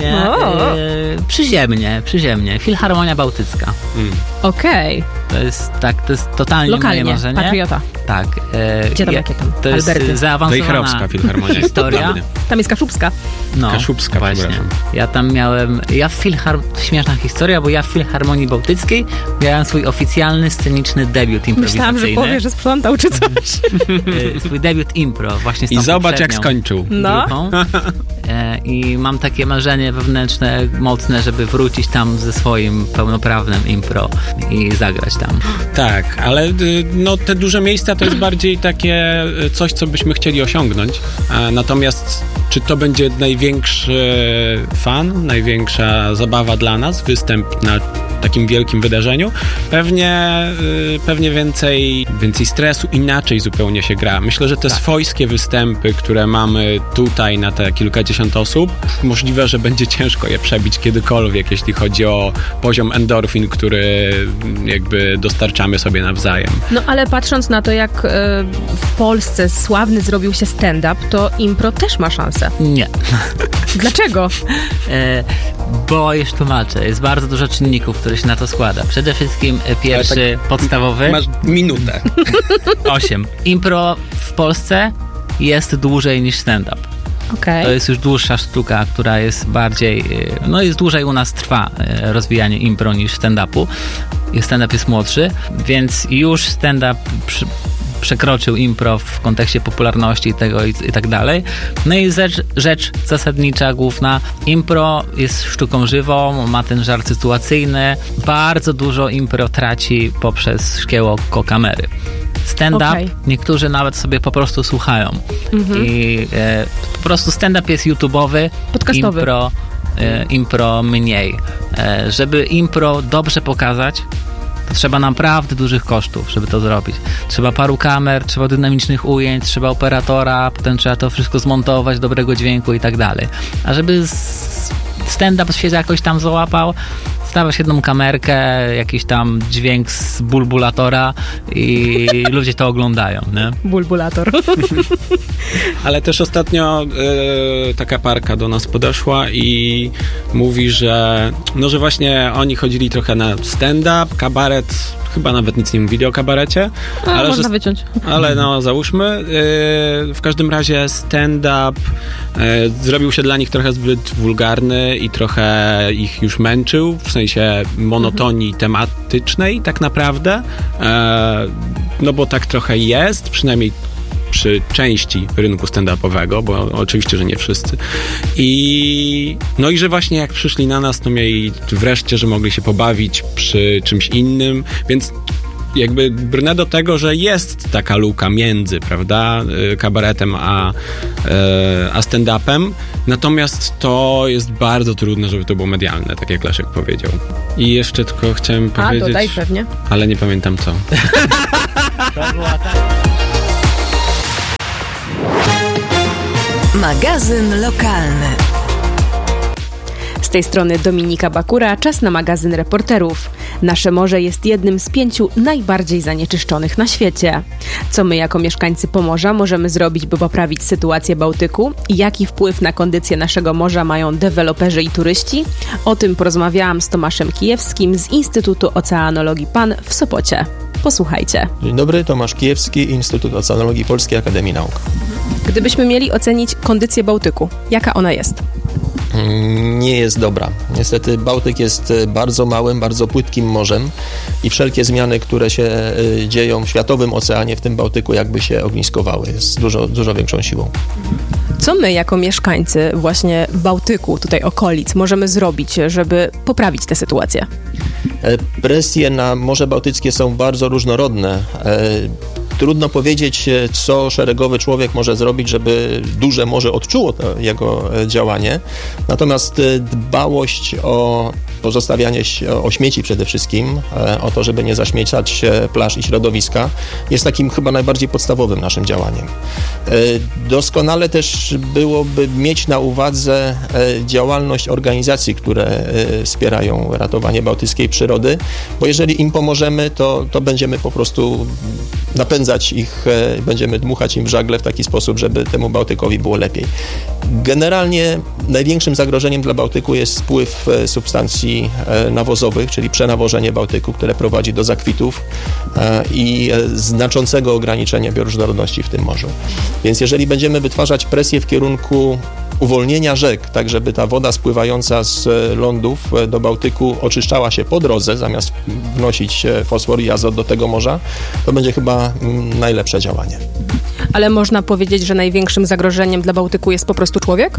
Speaker 2: O.
Speaker 3: Przyziemnie. Filharmonia Bałtycka.
Speaker 2: Okej.
Speaker 3: To jest totalnie
Speaker 2: Lokalnie,
Speaker 3: moje marzenie.
Speaker 2: patriota.
Speaker 3: Tak.
Speaker 2: Gdzie tam, jakie tam?
Speaker 3: To jest
Speaker 2: Alberty.
Speaker 3: zaawansowana
Speaker 4: Wejherowska Filharmonia.
Speaker 3: historia.
Speaker 2: Tam jest Kaszubska.
Speaker 3: No,
Speaker 4: Kaszubska,
Speaker 3: właśnie.
Speaker 4: przepraszam.
Speaker 3: Ja tam miałem, śmieszna historia, bo ja w Filharmonii Bałtyckiej miałem swój oficjalny, sceniczny debiut improwizacyjny.
Speaker 2: Myślałam, że powie, że sprzątał czy coś.
Speaker 3: Swój debiut impro właśnie z tą
Speaker 4: I zobacz, jak
Speaker 3: poprzednią
Speaker 4: skończył.
Speaker 2: No.
Speaker 3: grupą. I mam takie marzenie wewnętrzne, mocne, żeby wrócić tam ze swoim pełnoprawnym impro i zagrać tam.
Speaker 4: Tak, ale no, te duże miejsca to jest bardziej takie coś, co byśmy chcieli osiągnąć. Natomiast czy to będzie największy fan, największa zabawa dla nas, występ na takim wielkim wydarzeniu? Pewnie więcej stresu, inaczej zupełnie się gra. Myślę, że te swojskie występy, które mamy tutaj na te kilkadziesiąt osób, możliwe, że będzie ciężko je przebić kiedykolwiek, jeśli chodzi o poziom endorfin, który jakby dostarczamy sobie nawzajem.
Speaker 2: No ale patrząc na to, jak w Polsce sławny zrobił się stand-up, to impro też ma szansę.
Speaker 3: Nie.
Speaker 2: Dlaczego?
Speaker 3: Bo już tłumaczę, jest bardzo dużo czynników, które się na to składa. Przede wszystkim pierwszy, podstawowy.
Speaker 4: Masz minutę.
Speaker 3: 8. Impro w Polsce jest dłużej niż stand-up.
Speaker 2: Okej.
Speaker 3: To jest już dłuższa sztuka, która jest bardziej, jest dłużej u nas trwa rozwijanie impro niż stand-upu. Stand-up jest młodszy, więc już stand-up przekroczył impro w kontekście popularności i tego i tak dalej. No i rzecz zasadnicza, główna. Impro jest sztuką żywą, ma ten żart sytuacyjny. Bardzo dużo impro traci poprzez szkieło kamery. Stand-up niektórzy nawet sobie po prostu słuchają. I po prostu stand-up jest YouTube'owy,
Speaker 2: podcastowy.
Speaker 3: Impro mniej. Żeby impro dobrze pokazać, to trzeba naprawdę dużych kosztów, żeby to zrobić. Trzeba paru kamer, trzeba dynamicznych ujęć, trzeba operatora, potem trzeba to wszystko zmontować, dobrego dźwięku i tak dalej. A żeby stand-up się jakoś tam załapał, stawiasz jedną kamerkę, jakiś tam dźwięk z bulbulatora i ludzie to oglądają, nie?
Speaker 2: Bulbulator.
Speaker 4: Ale też ostatnio taka parka do nas podeszła i mówi, że właśnie oni chodzili trochę na stand-up, kabaret, chyba nawet nic nie mówili o kabarecie. Ale
Speaker 2: można wyciąć.
Speaker 4: Ale załóżmy. W każdym razie stand-up zrobił się dla nich trochę zbyt wulgarny i trochę ich już męczył, w sensie monotonii tematycznej tak naprawdę. No bo tak trochę jest, przynajmniej przy części rynku stand-upowego, bo oczywiście, że nie wszyscy. I że właśnie jak przyszli na nas, to mieli wreszcie, że mogli się pobawić przy czymś innym, więc jakby brnę do tego, że jest taka luka między, prawda, kabaretem a stand-upem, natomiast to jest bardzo trudne, żeby to było medialne, tak jak Leszek powiedział. I jeszcze tylko chciałem powiedzieć...
Speaker 2: dodaj pewnie.
Speaker 4: Ale nie pamiętam co.
Speaker 1: Magazyn lokalny.
Speaker 2: Z tej strony Dominika Bakura, czas na magazyn reporterów. Nasze morze jest jednym z 5 najbardziej zanieczyszczonych na świecie. Co my jako mieszkańcy Pomorza możemy zrobić, by poprawić sytuację Bałtyku? I jaki wpływ na kondycję naszego morza mają deweloperzy i turyści? O tym porozmawiałam z Tomaszem Kijewskim z Instytutu Oceanologii PAN w Sopocie. Posłuchajcie.
Speaker 5: Dzień dobry, Tomasz Kijewski, Instytut Oceanologii Polskiej Akademii Nauk.
Speaker 2: Gdybyśmy mieli ocenić kondycję Bałtyku, jaka ona jest?
Speaker 5: Nie jest dobra. Niestety Bałtyk jest bardzo małym, bardzo płytkim morzem i wszelkie zmiany, które się dzieją w światowym oceanie, w tym Bałtyku, jakby się ogniskowały. Jest dużo większą siłą.
Speaker 2: Co my jako mieszkańcy właśnie Bałtyku, tutaj okolic, możemy zrobić, żeby poprawić tę sytuację?
Speaker 5: Presje na Morze Bałtyckie są bardzo różnorodne. Trudno powiedzieć, co szeregowy człowiek może zrobić, żeby duże morze odczuło to jego działanie. Natomiast dbałość o pozostawianie o śmieci przede wszystkim, o to, żeby nie zaśmiecać plaż i środowiska, jest takim chyba najbardziej podstawowym naszym działaniem. Doskonale też byłoby mieć na uwadze działalność organizacji, które wspierają ratowanie bałtyckiej przyrody, bo jeżeli im pomożemy, to będziemy po prostu napędzać ich, będziemy dmuchać im w żagle w taki sposób, żeby temu Bałtykowi było lepiej. Generalnie największym zagrożeniem dla Bałtyku jest spływ substancji nawozowych, czyli przenawożenie Bałtyku, które prowadzi do zakwitów i znaczącego ograniczenia bioróżnorodności w tym morzu. Więc jeżeli będziemy wytwarzać presję w kierunku uwolnienia rzek, tak żeby ta woda spływająca z lądów do Bałtyku oczyszczała się po drodze, zamiast wnosić fosfor i azot do tego morza, to będzie chyba najlepsze działanie.
Speaker 2: Ale można powiedzieć, że największym zagrożeniem dla Bałtyku jest po prostu człowiek?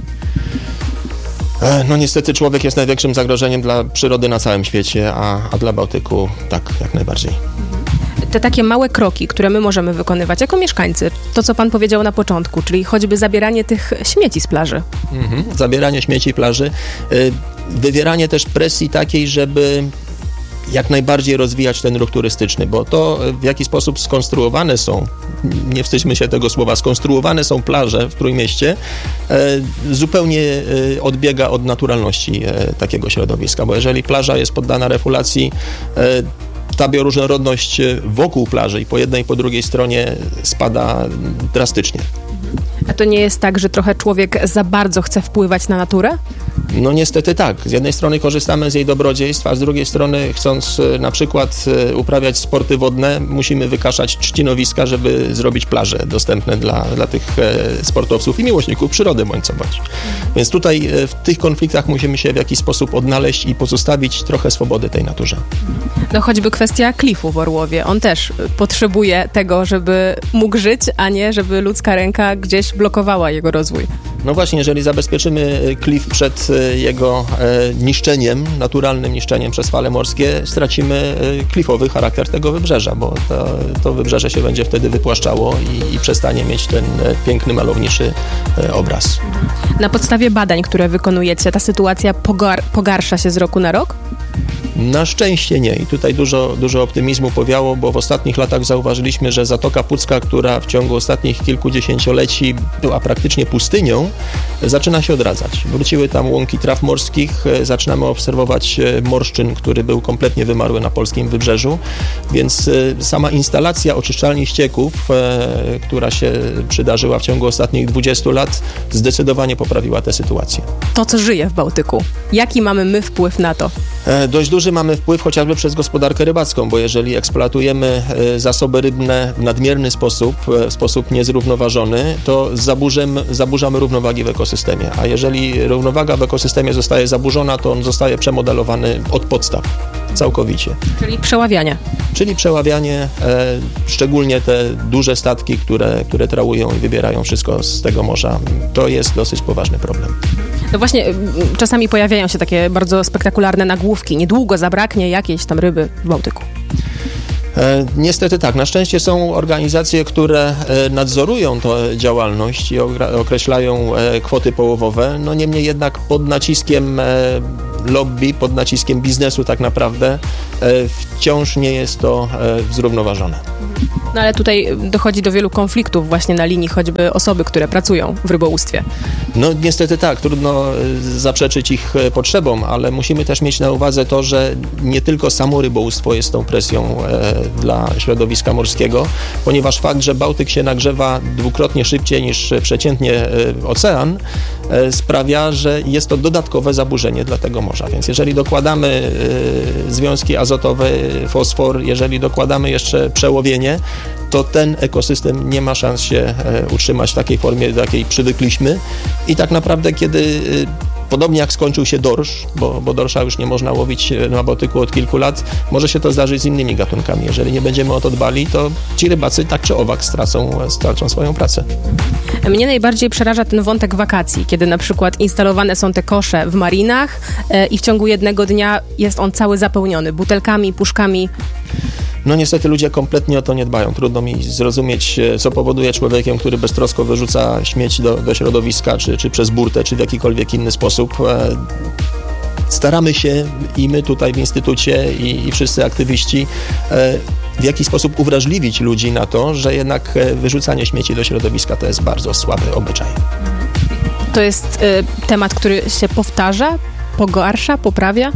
Speaker 5: No niestety człowiek jest największym zagrożeniem dla przyrody na całym świecie, a dla Bałtyku tak, jak najbardziej.
Speaker 2: Te takie małe kroki, które my możemy wykonywać jako mieszkańcy, to co pan powiedział na początku, czyli choćby zabieranie tych śmieci z plaży.
Speaker 5: Zabieranie śmieci plaży, wywieranie też presji takiej, żeby jak najbardziej rozwijać ten ruch turystyczny, bo to w jaki sposób skonstruowane są, nie wstydźmy się tego słowa, skonstruowane są plaże w Trójmieście, zupełnie odbiega od naturalności takiego środowiska, bo jeżeli plaża jest poddana refulacji, ta bioróżnorodność wokół plaży i po jednej i po drugiej stronie spada drastycznie.
Speaker 2: A to nie jest tak, że trochę człowiek za bardzo chce wpływać na naturę?
Speaker 5: No niestety tak. Z jednej strony korzystamy z jej dobrodziejstw, a z drugiej strony chcąc na przykład uprawiać sporty wodne, musimy wykaszać trzcinowiska, żeby zrobić plaże dostępne dla tych sportowców i miłośników przyrody bądź co bądź. Więc tutaj w tych konfliktach musimy się w jakiś sposób odnaleźć i pozostawić trochę swobody tej naturze.
Speaker 2: No choćby kwestia klifu w Orłowie. On też potrzebuje tego, żeby mógł żyć, a nie żeby ludzka ręka gdzieś blokowała jego rozwój.
Speaker 5: No właśnie, jeżeli zabezpieczymy klif przed jego niszczeniem, naturalnym niszczeniem przez fale morskie, stracimy klifowy charakter tego wybrzeża, bo to wybrzeże się będzie wtedy wypłaszczało i przestanie mieć ten piękny, malowniczy obraz.
Speaker 2: Na podstawie badań, które wykonujecie, ta sytuacja pogarsza się z roku na rok?
Speaker 5: Na szczęście nie. I tutaj dużo optymizmu powiało, bo w ostatnich latach zauważyliśmy, że Zatoka Pucka, która w ciągu ostatnich kilkudziesięcioleci była praktycznie pustynią, zaczyna się odradzać. Wróciły tam łąki traw morskich, zaczynamy obserwować morszczyn, który był kompletnie wymarły na polskim wybrzeżu, więc sama instalacja oczyszczalni ścieków, która się przydarzyła w ciągu ostatnich 20 lat, zdecydowanie poprawiła tę sytuację.
Speaker 2: To, co żyje w Bałtyku, jaki mamy my wpływ na to?
Speaker 5: Dość duży mamy wpływ chociażby przez gospodarkę rybacką, bo jeżeli eksploatujemy zasoby rybne w nadmierny sposób, w sposób niezrównoważony, to zaburzamy równowagi w ekosystemie. A jeżeli równowaga w ekosystemie zostaje zaburzona, to on zostaje przemodelowany od podstaw. Całkowicie.
Speaker 2: Czyli
Speaker 5: przeławianie, szczególnie te duże statki, które trałują i wybierają wszystko z tego morza. To jest dosyć poważny problem.
Speaker 2: No właśnie, czasami pojawiają się takie bardzo spektakularne nagłówki. Niedługo zabraknie jakiejś tam ryby w Bałtyku.
Speaker 5: Niestety tak. Na szczęście są organizacje, które nadzorują tę działalność i określają kwoty połowowe. No niemniej jednak pod naciskiem lobby, pod naciskiem biznesu tak naprawdę wciąż nie jest to zrównoważone.
Speaker 2: No ale tutaj dochodzi do wielu konfliktów właśnie na linii choćby osoby, które pracują w rybołówstwie.
Speaker 5: No niestety tak, trudno zaprzeczyć ich potrzebom, ale musimy też mieć na uwadze to, że nie tylko samo rybołówstwo jest tą presją dla środowiska morskiego, ponieważ fakt, że Bałtyk się nagrzewa dwukrotnie szybciej niż przeciętnie ocean, sprawia, że jest to dodatkowe zaburzenie dla tego morza. Więc jeżeli dokładamy związki azotowe, fosfor, jeżeli dokładamy jeszcze przełowienie, to ten ekosystem nie ma szans się utrzymać w takiej formie, do jakiej przywykliśmy. I tak naprawdę, kiedy podobnie jak skończył się dorsz, bo dorsza już nie można łowić na Bałtyku od kilku lat, może się to zdarzyć z innymi gatunkami. Jeżeli nie będziemy o to dbali, to ci rybacy tak czy owak stracą swoją pracę.
Speaker 2: Mnie najbardziej przeraża ten wątek wakacji, kiedy na przykład instalowane są te kosze w marinach i w ciągu jednego dnia jest on cały zapełniony butelkami, puszkami.
Speaker 5: No niestety ludzie kompletnie o to nie dbają. Trudno mi zrozumieć, co powoduje człowiekiem, który beztrosko wyrzuca śmieci do środowiska, czy przez burtę, czy w jakikolwiek inny sposób. Staramy się i my tutaj w Instytucie i wszyscy aktywiści w jakiś sposób uwrażliwić ludzi na to, że jednak wyrzucanie śmieci do środowiska to jest bardzo słaby obyczaj.
Speaker 2: To jest temat, który się powtarza, pogarsza, poprawia?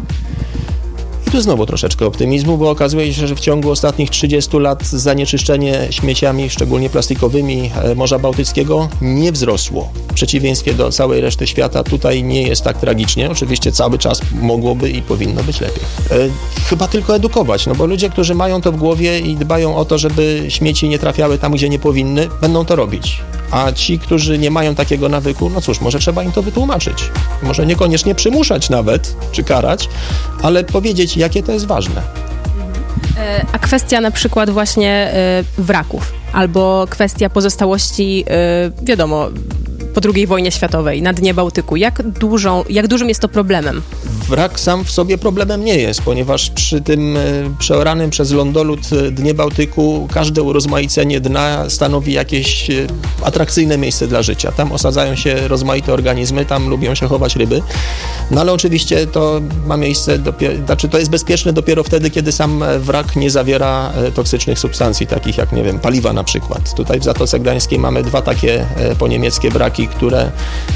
Speaker 5: I tu znowu troszeczkę optymizmu, bo okazuje się, że w ciągu ostatnich 30 lat zanieczyszczenie śmieciami, szczególnie plastikowymi, Morza Bałtyckiego nie wzrosło. W przeciwieństwie do całej reszty świata tutaj nie jest tak tragicznie. Oczywiście cały czas mogłoby i powinno być lepiej. Chyba tylko edukować, no bo ludzie, którzy mają to w głowie i dbają o to, żeby śmieci nie trafiały tam, gdzie nie powinny, będą to robić. A ci, którzy nie mają takiego nawyku, no cóż, może trzeba im to wytłumaczyć. Może niekoniecznie przymuszać nawet, czy karać, ale powiedzieć, jakie to jest ważne.
Speaker 2: A kwestia na przykład właśnie wraków, albo kwestia pozostałości, wiadomo, po II wojnie światowej na dnie Bałtyku. Jak dużym jest to problemem?
Speaker 5: Wrak sam w sobie problemem nie jest, ponieważ przy tym przeoranym przez lądolód dnie Bałtyku każde urozmaicenie dna stanowi jakieś atrakcyjne miejsce dla życia. Tam osadzają się rozmaite organizmy, tam lubią się chować ryby. No ale oczywiście to ma miejsce, to jest bezpieczne dopiero wtedy, kiedy sam wrak nie zawiera toksycznych substancji, takich jak, nie wiem, paliwa na przykład. Tutaj w Zatoce Gdańskiej mamy 2 takie poniemieckie wraki, które,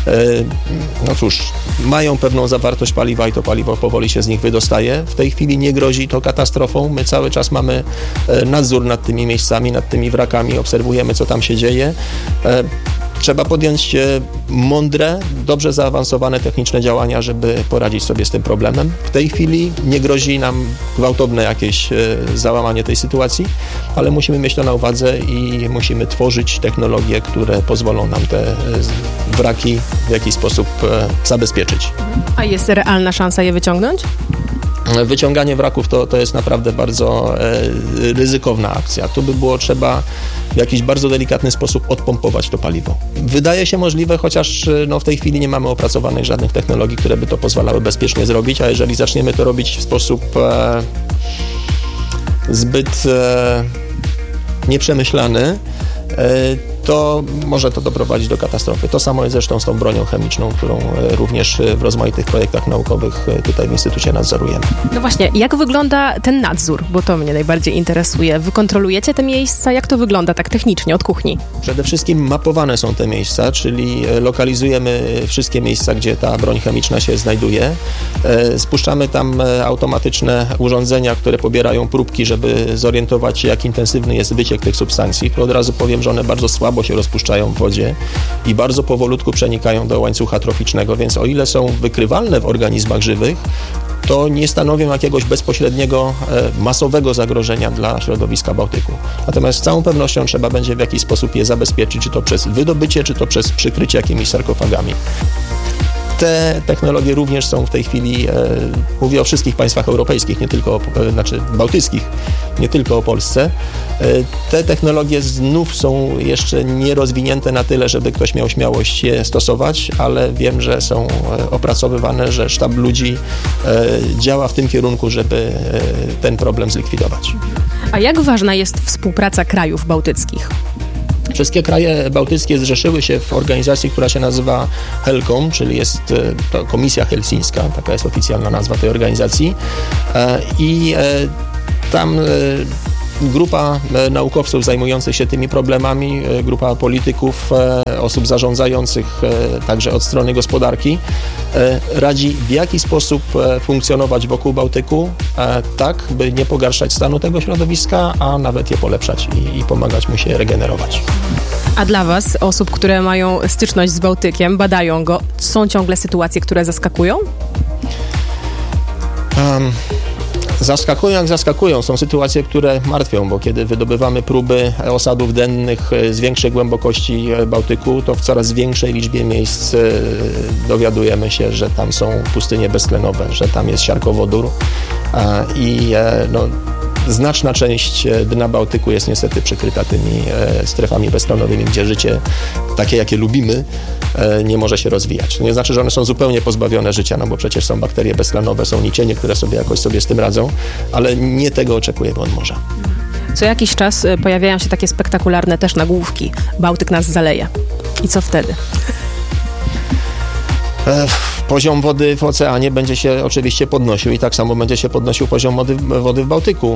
Speaker 5: no cóż, mają pewną zawartość paliwa i to paliwo powoli się z nich wydostaje. W tej chwili nie grozi to katastrofą. My cały czas mamy nadzór nad tymi miejscami, nad tymi wrakami, obserwujemy, co tam się dzieje. Trzeba podjąć mądre, dobrze zaawansowane techniczne działania, żeby poradzić sobie z tym problemem. W tej chwili nie grozi nam gwałtowne jakieś załamanie tej sytuacji, ale musimy mieć to na uwadze i musimy tworzyć technologie, które pozwolą nam te wraki w jakiś sposób zabezpieczyć.
Speaker 2: A jest realna szansa je wyciągnąć?
Speaker 5: Wyciąganie wraków to jest naprawdę bardzo ryzykowna akcja. Tu by było trzeba w jakiś bardzo delikatny sposób odpompować to paliwo. Wydaje się możliwe, chociaż no, w tej chwili nie mamy opracowanych żadnych technologii, które by to pozwalały bezpiecznie zrobić, a jeżeli zaczniemy to robić w sposób zbyt nieprzemyślany, to może to doprowadzić do katastrofy. To samo jest zresztą z tą bronią chemiczną, którą również w rozmaitych projektach naukowych tutaj w Instytucie nadzorujemy.
Speaker 2: No właśnie, jak wygląda ten nadzór? Bo to mnie najbardziej interesuje. Wy kontrolujecie te miejsca? Jak to wygląda tak technicznie, od kuchni?
Speaker 5: Przede wszystkim mapowane są te miejsca, czyli lokalizujemy wszystkie miejsca, gdzie ta broń chemiczna się znajduje. Spuszczamy tam automatyczne urządzenia, które pobierają próbki, żeby zorientować się, jak intensywny jest wyciek tych substancji. To od razu powiem, że one bardzo słabo się rozpuszczają w wodzie i bardzo powolutku przenikają do łańcucha troficznego, więc o ile są wykrywalne w organizmach żywych, to nie stanowią jakiegoś bezpośredniego, masowego zagrożenia dla środowiska Bałtyku. Natomiast z całą pewnością trzeba będzie w jakiś sposób je zabezpieczyć, czy to przez wydobycie, czy to przez przykrycie jakimiś sarkofagami. Te technologie również są w tej chwili, mówię o wszystkich państwach europejskich, nie tylko bałtyckich, nie tylko o Polsce. Te technologie znów są jeszcze nierozwinięte na tyle, żeby ktoś miał śmiałość je stosować, ale wiem, że są opracowywane, że sztab ludzi działa w tym kierunku, żeby ten problem zlikwidować.
Speaker 2: A jak ważna jest współpraca krajów bałtyckich?
Speaker 5: Wszystkie kraje bałtyckie zrzeszyły się w organizacji, która się nazywa HELCOM, czyli jest to Komisja Helsińska, taka jest oficjalna nazwa tej organizacji. I tam grupa naukowców zajmujących się tymi problemami, grupa polityków, osób zarządzających także od strony gospodarki radzi, w jaki sposób funkcjonować wokół Bałtyku, tak by nie pogarszać stanu tego środowiska, a nawet je polepszać i pomagać mu się regenerować.
Speaker 2: A dla Was, osób, które mają styczność z Bałtykiem, badają go, są ciągle sytuacje, które zaskakują?
Speaker 5: Zaskakują jak zaskakują. Są sytuacje, które martwią, bo kiedy wydobywamy próby osadów dennych z większej głębokości Bałtyku, to w coraz większej liczbie miejsc dowiadujemy się, że tam są pustynie beztlenowe, że tam jest siarkowodór i znaczna część dna Bałtyku jest niestety przykryta tymi strefami beztlenowymi, gdzie życie, takie jakie lubimy, nie może się rozwijać. To nie znaczy, że one są zupełnie pozbawione życia, no bo przecież są bakterie beztlenowe, są nicienie, które jakoś sobie z tym radzą, ale nie tego oczekujemy od morza.
Speaker 2: Co jakiś czas pojawiają się takie spektakularne też nagłówki. Bałtyk nas zaleje. I co wtedy?
Speaker 5: Poziom wody w oceanie będzie się oczywiście podnosił i tak samo będzie się podnosił poziom wody w Bałtyku.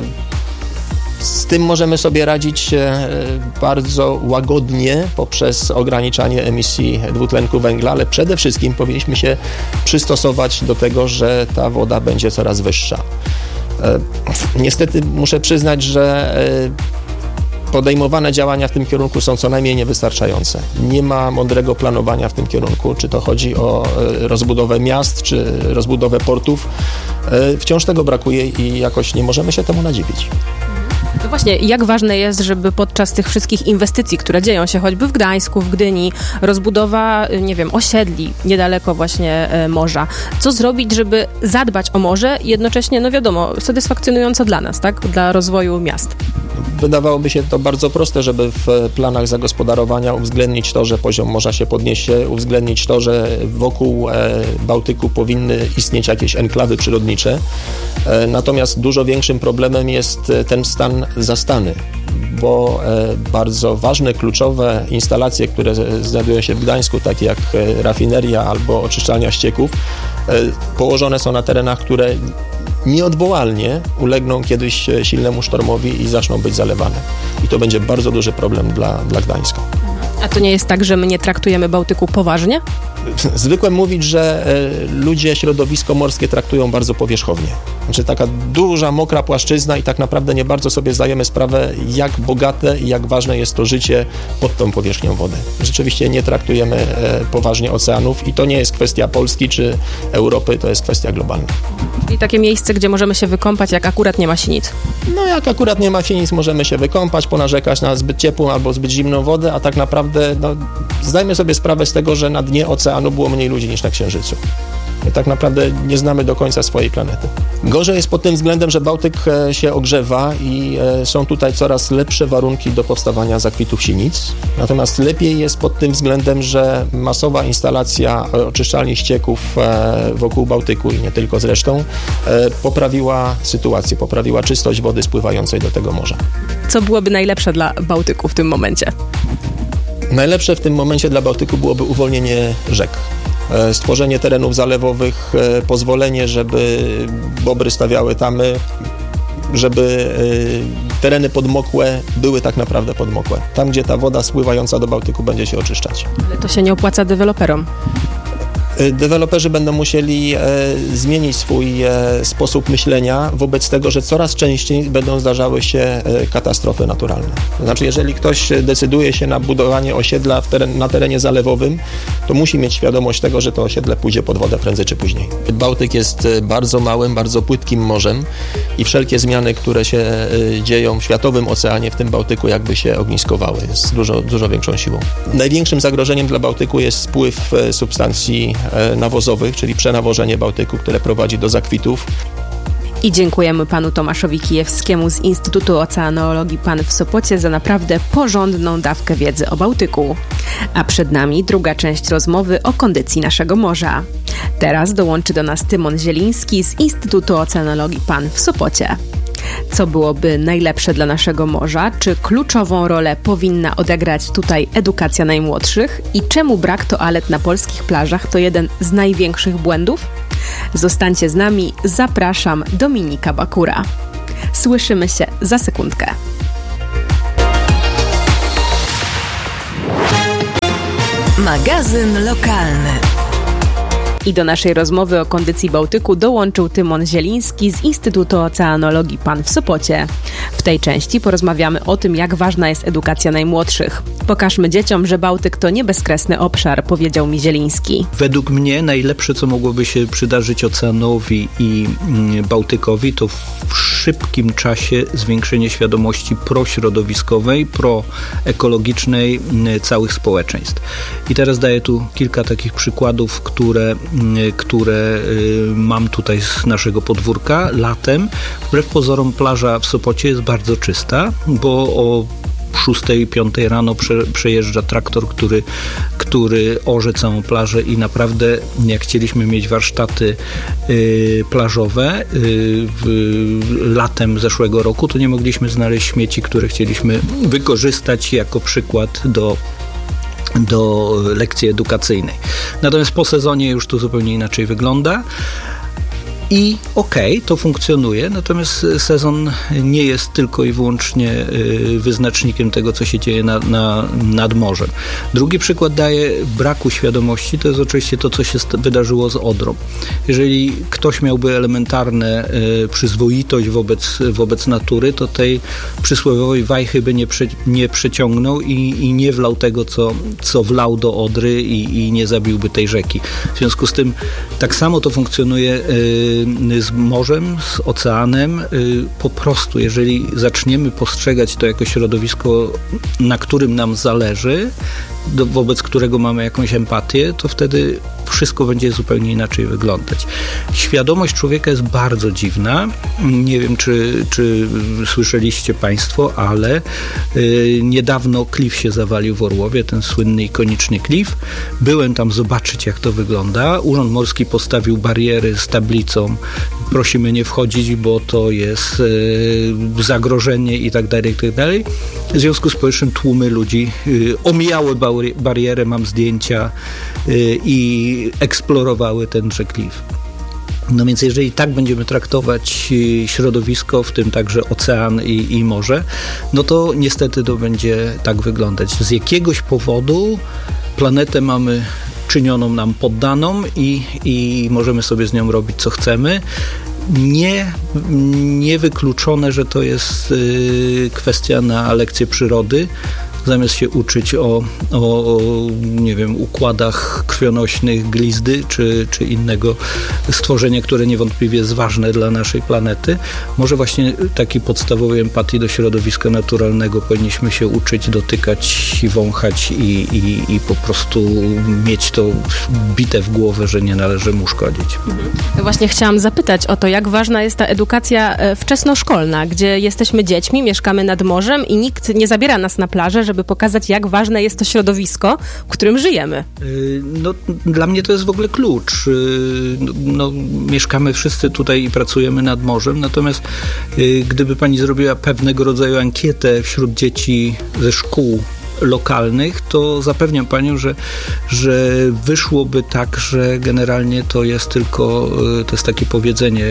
Speaker 5: Z tym możemy sobie radzić bardzo łagodnie poprzez ograniczanie emisji dwutlenku węgla, ale przede wszystkim powinniśmy się przystosować do tego, że ta woda będzie coraz wyższa. Niestety muszę przyznać, że podejmowane działania w tym kierunku są co najmniej niewystarczające. Nie ma mądrego planowania w tym kierunku, czy to chodzi o rozbudowę miast, czy rozbudowę portów. Wciąż tego brakuje i jakoś nie możemy się temu nadziwić.
Speaker 2: No właśnie, jak ważne jest, żeby podczas tych wszystkich inwestycji, które dzieją się choćby w Gdańsku, w Gdyni, rozbudowa, osiedli niedaleko właśnie morza, co zrobić, żeby zadbać o morze i jednocześnie, satysfakcjonująco dla nas, tak? Dla rozwoju miast?
Speaker 5: Wydawałoby się to bardzo proste, żeby w planach zagospodarowania uwzględnić to, że poziom morza się podniesie, uwzględnić to, że wokół Bałtyku powinny istnieć jakieś enklawy przyrodnicze. Natomiast dużo większym problemem jest ten stan zastany, bo bardzo ważne, kluczowe instalacje, które znajdują się w Gdańsku, takie jak rafineria albo oczyszczalnia ścieków, położone są na terenach, które nieodwołalnie ulegną kiedyś silnemu sztormowi i zaczną być zalewane. I to będzie bardzo duży problem dla Gdańska.
Speaker 2: A to nie jest tak, że my nie traktujemy Bałtyku poważnie?
Speaker 5: Zwykłem mówić, że ludzie środowisko morskie traktują bardzo powierzchownie. Znaczy taka duża, mokra płaszczyzna i tak naprawdę nie bardzo sobie zdajemy sprawę, jak bogate i jak ważne jest to życie pod tą powierzchnią wody. Rzeczywiście nie traktujemy poważnie oceanów i to nie jest kwestia Polski czy Europy, to jest kwestia globalna.
Speaker 2: Czyli takie miejsce, gdzie możemy się wykąpać, jak akurat nie ma sinic?
Speaker 5: No jak akurat nie ma sinic, możemy się wykąpać, ponarzekać na zbyt ciepłą albo zbyt zimną wodę, a tak naprawdę zdajmy sobie sprawę z tego, że na dnie oceanu było mniej ludzi niż na Księżycu. I tak naprawdę nie znamy do końca swojej planety. Gorzej jest pod tym względem, że Bałtyk się ogrzewa i są tutaj coraz lepsze warunki do powstawania zakwitów sinic. Natomiast lepiej jest pod tym względem, że masowa instalacja oczyszczalni ścieków wokół Bałtyku i nie tylko zresztą poprawiła sytuację, poprawiła czystość wody spływającej do tego morza.
Speaker 2: Co byłoby najlepsze dla Bałtyku w tym momencie?
Speaker 5: Najlepsze w tym momencie dla Bałtyku byłoby uwolnienie rzek. Stworzenie terenów zalewowych, pozwolenie, żeby bobry stawiały tamy, żeby tereny podmokłe były tak naprawdę podmokłe. Tam, gdzie ta woda spływająca do Bałtyku będzie się oczyszczać.
Speaker 2: Ale to się nie opłaca deweloperom.
Speaker 5: Deweloperzy będą musieli zmienić swój sposób myślenia wobec tego, że coraz częściej będą zdarzały się katastrofy naturalne. To znaczy, jeżeli ktoś decyduje się na budowanie osiedla na terenie zalewowym, to musi mieć świadomość tego, że to osiedle pójdzie pod wodę prędzej czy później. Bałtyk jest bardzo małym, bardzo płytkim morzem i wszelkie zmiany, które się dzieją w światowym oceanie, w tym Bałtyku, jakby się ogniskowały. Jest dużo większą siłą. Największym zagrożeniem dla Bałtyku jest spływ substancji nawozowych, czyli przenawożenie Bałtyku, które prowadzi do zakwitów.
Speaker 2: I dziękujemy panu Tomaszowi Kijewskiemu z Instytutu Oceanologii PAN w Sopocie za naprawdę porządną dawkę wiedzy o Bałtyku. A przed nami druga część rozmowy o kondycji naszego morza. Teraz dołączy do nas Tymon Zieliński z Instytutu Oceanologii PAN w Sopocie. Co byłoby najlepsze dla naszego morza? Czy kluczową rolę powinna odegrać tutaj edukacja najmłodszych? I czemu brak toalet na polskich plażach to jeden z największych błędów? Zostańcie z nami, zapraszam, Dominika Bakura. Słyszymy się za sekundkę.
Speaker 1: Magazyn lokalny.
Speaker 2: I do naszej rozmowy o kondycji Bałtyku dołączył Tymon Zieliński z Instytutu Oceanologii PAN w Sopocie. W tej części porozmawiamy o tym, jak ważna jest edukacja najmłodszych. Pokażmy dzieciom, że Bałtyk to nie bezkresny obszar, powiedział mi Zieliński.
Speaker 6: Według mnie najlepsze, co mogłoby się przydarzyć oceanowi i Bałtykowi, to w szybkim czasie zwiększenie świadomości prośrodowiskowej, proekologicznej całych społeczeństw. I teraz daję tu kilka takich przykładów, które mam tutaj z naszego podwórka. Latem, wbrew pozorom, plaża w Sopocie jest bardzo czysta, bo o 6-5 rano przejeżdża traktor, który orze całą plażę i naprawdę jak chcieliśmy mieć warsztaty plażowe latem zeszłego roku, to nie mogliśmy znaleźć śmieci, które chcieliśmy wykorzystać jako przykład do lekcji edukacyjnej. Natomiast po sezonie już to zupełnie inaczej wygląda. I to funkcjonuje, natomiast sezon nie jest tylko i wyłącznie wyznacznikiem tego, co się dzieje nad morzem. Drugi przykład daje braku świadomości, to jest oczywiście to, co się wydarzyło z Odrą. Jeżeli ktoś miałby elementarne przyzwoitość wobec natury, to tej przysłowiowej wajchy by nie przeciągnął i nie wlał tego, co wlał do Odry i nie zabiłby tej rzeki. W związku z tym tak samo to funkcjonuje z morzem, z oceanem. Po prostu, jeżeli zaczniemy postrzegać to jako środowisko, na którym nam zależy, wobec którego mamy jakąś empatię, to wtedy wszystko będzie zupełnie inaczej wyglądać. Świadomość człowieka jest bardzo dziwna. Nie wiem, czy słyszeliście Państwo, ale niedawno klif się zawalił w Orłowie, ten słynny, ikoniczny klif. Byłem tam zobaczyć, jak to wygląda. Urząd Morski postawił bariery z tablicą: prosimy nie wchodzić, bo to jest zagrożenie i tak dalej, i tak dalej. W związku z powyższym tłumy ludzi omijały barierę, mam zdjęcia, i eksplorowały tenże klif. No więc jeżeli tak będziemy traktować środowisko, w tym także ocean i morze, no to niestety to będzie tak wyglądać. Z jakiegoś powodu planetę mamy czynioną nam poddaną i możemy sobie z nią robić, co chcemy. Niewykluczone, że to jest kwestia na lekcję przyrody. Zamiast się uczyć o nie wiem, układach krwionośnych glizdy czy innego stworzenia, które niewątpliwie jest ważne dla naszej planety, może właśnie takiej podstawowej empatii do środowiska naturalnego powinniśmy się uczyć, dotykać, wąchać i po prostu mieć to bite w głowę, że nie należy mu szkodzić.
Speaker 2: Właśnie chciałam zapytać o to, jak ważna jest ta edukacja wczesnoszkolna, gdzie jesteśmy dziećmi, mieszkamy nad morzem i nikt nie zabiera nas na plażę, żeby pokazać, jak ważne jest to środowisko, w którym żyjemy.
Speaker 6: No, dla mnie to jest w ogóle klucz. Mieszkamy wszyscy tutaj i pracujemy nad morzem, natomiast gdyby pani zrobiła pewnego rodzaju ankietę wśród dzieci ze szkół lokalnych, to zapewniam panią, że wyszłoby tak, że generalnie to jest tylko, to jest takie powiedzenie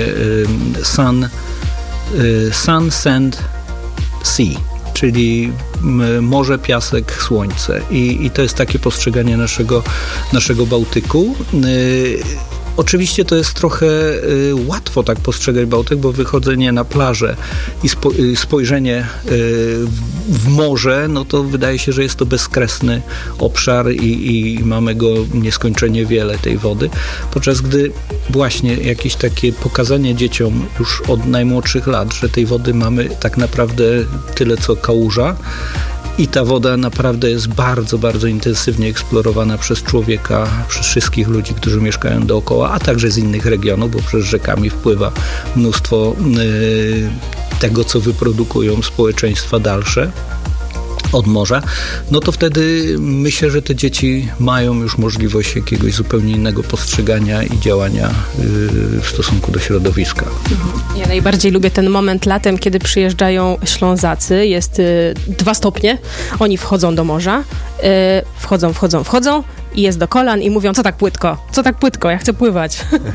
Speaker 6: sun, sand, sea, czyli morze, piasek, słońce. I to jest takie postrzeganie naszego Bałtyku. Oczywiście to jest trochę łatwo tak postrzegać Bałtyk, bo wychodzenie na plażę i spojrzenie w morze, no to wydaje się, że jest to bezkresny obszar i mamy go nieskończenie wiele, tej wody. Podczas gdy właśnie jakieś takie pokazanie dzieciom już od najmłodszych lat, że tej wody mamy tak naprawdę tyle co kałuża, i ta woda naprawdę jest bardzo, bardzo intensywnie eksplorowana przez człowieka, przez wszystkich ludzi, którzy mieszkają dookoła, a także z innych regionów, bo przez rzekami wpływa mnóstwo tego, co wyprodukują społeczeństwa dalsze od morza, no to wtedy myślę, że te dzieci mają już możliwość jakiegoś zupełnie innego postrzegania i działania w stosunku do środowiska.
Speaker 2: Ja najbardziej lubię ten moment latem, kiedy przyjeżdżają Ślązacy, jest 2 stopnie, oni wchodzą do morza, wchodzą i jest do kolan i mówią, co tak płytko, ja chcę pływać.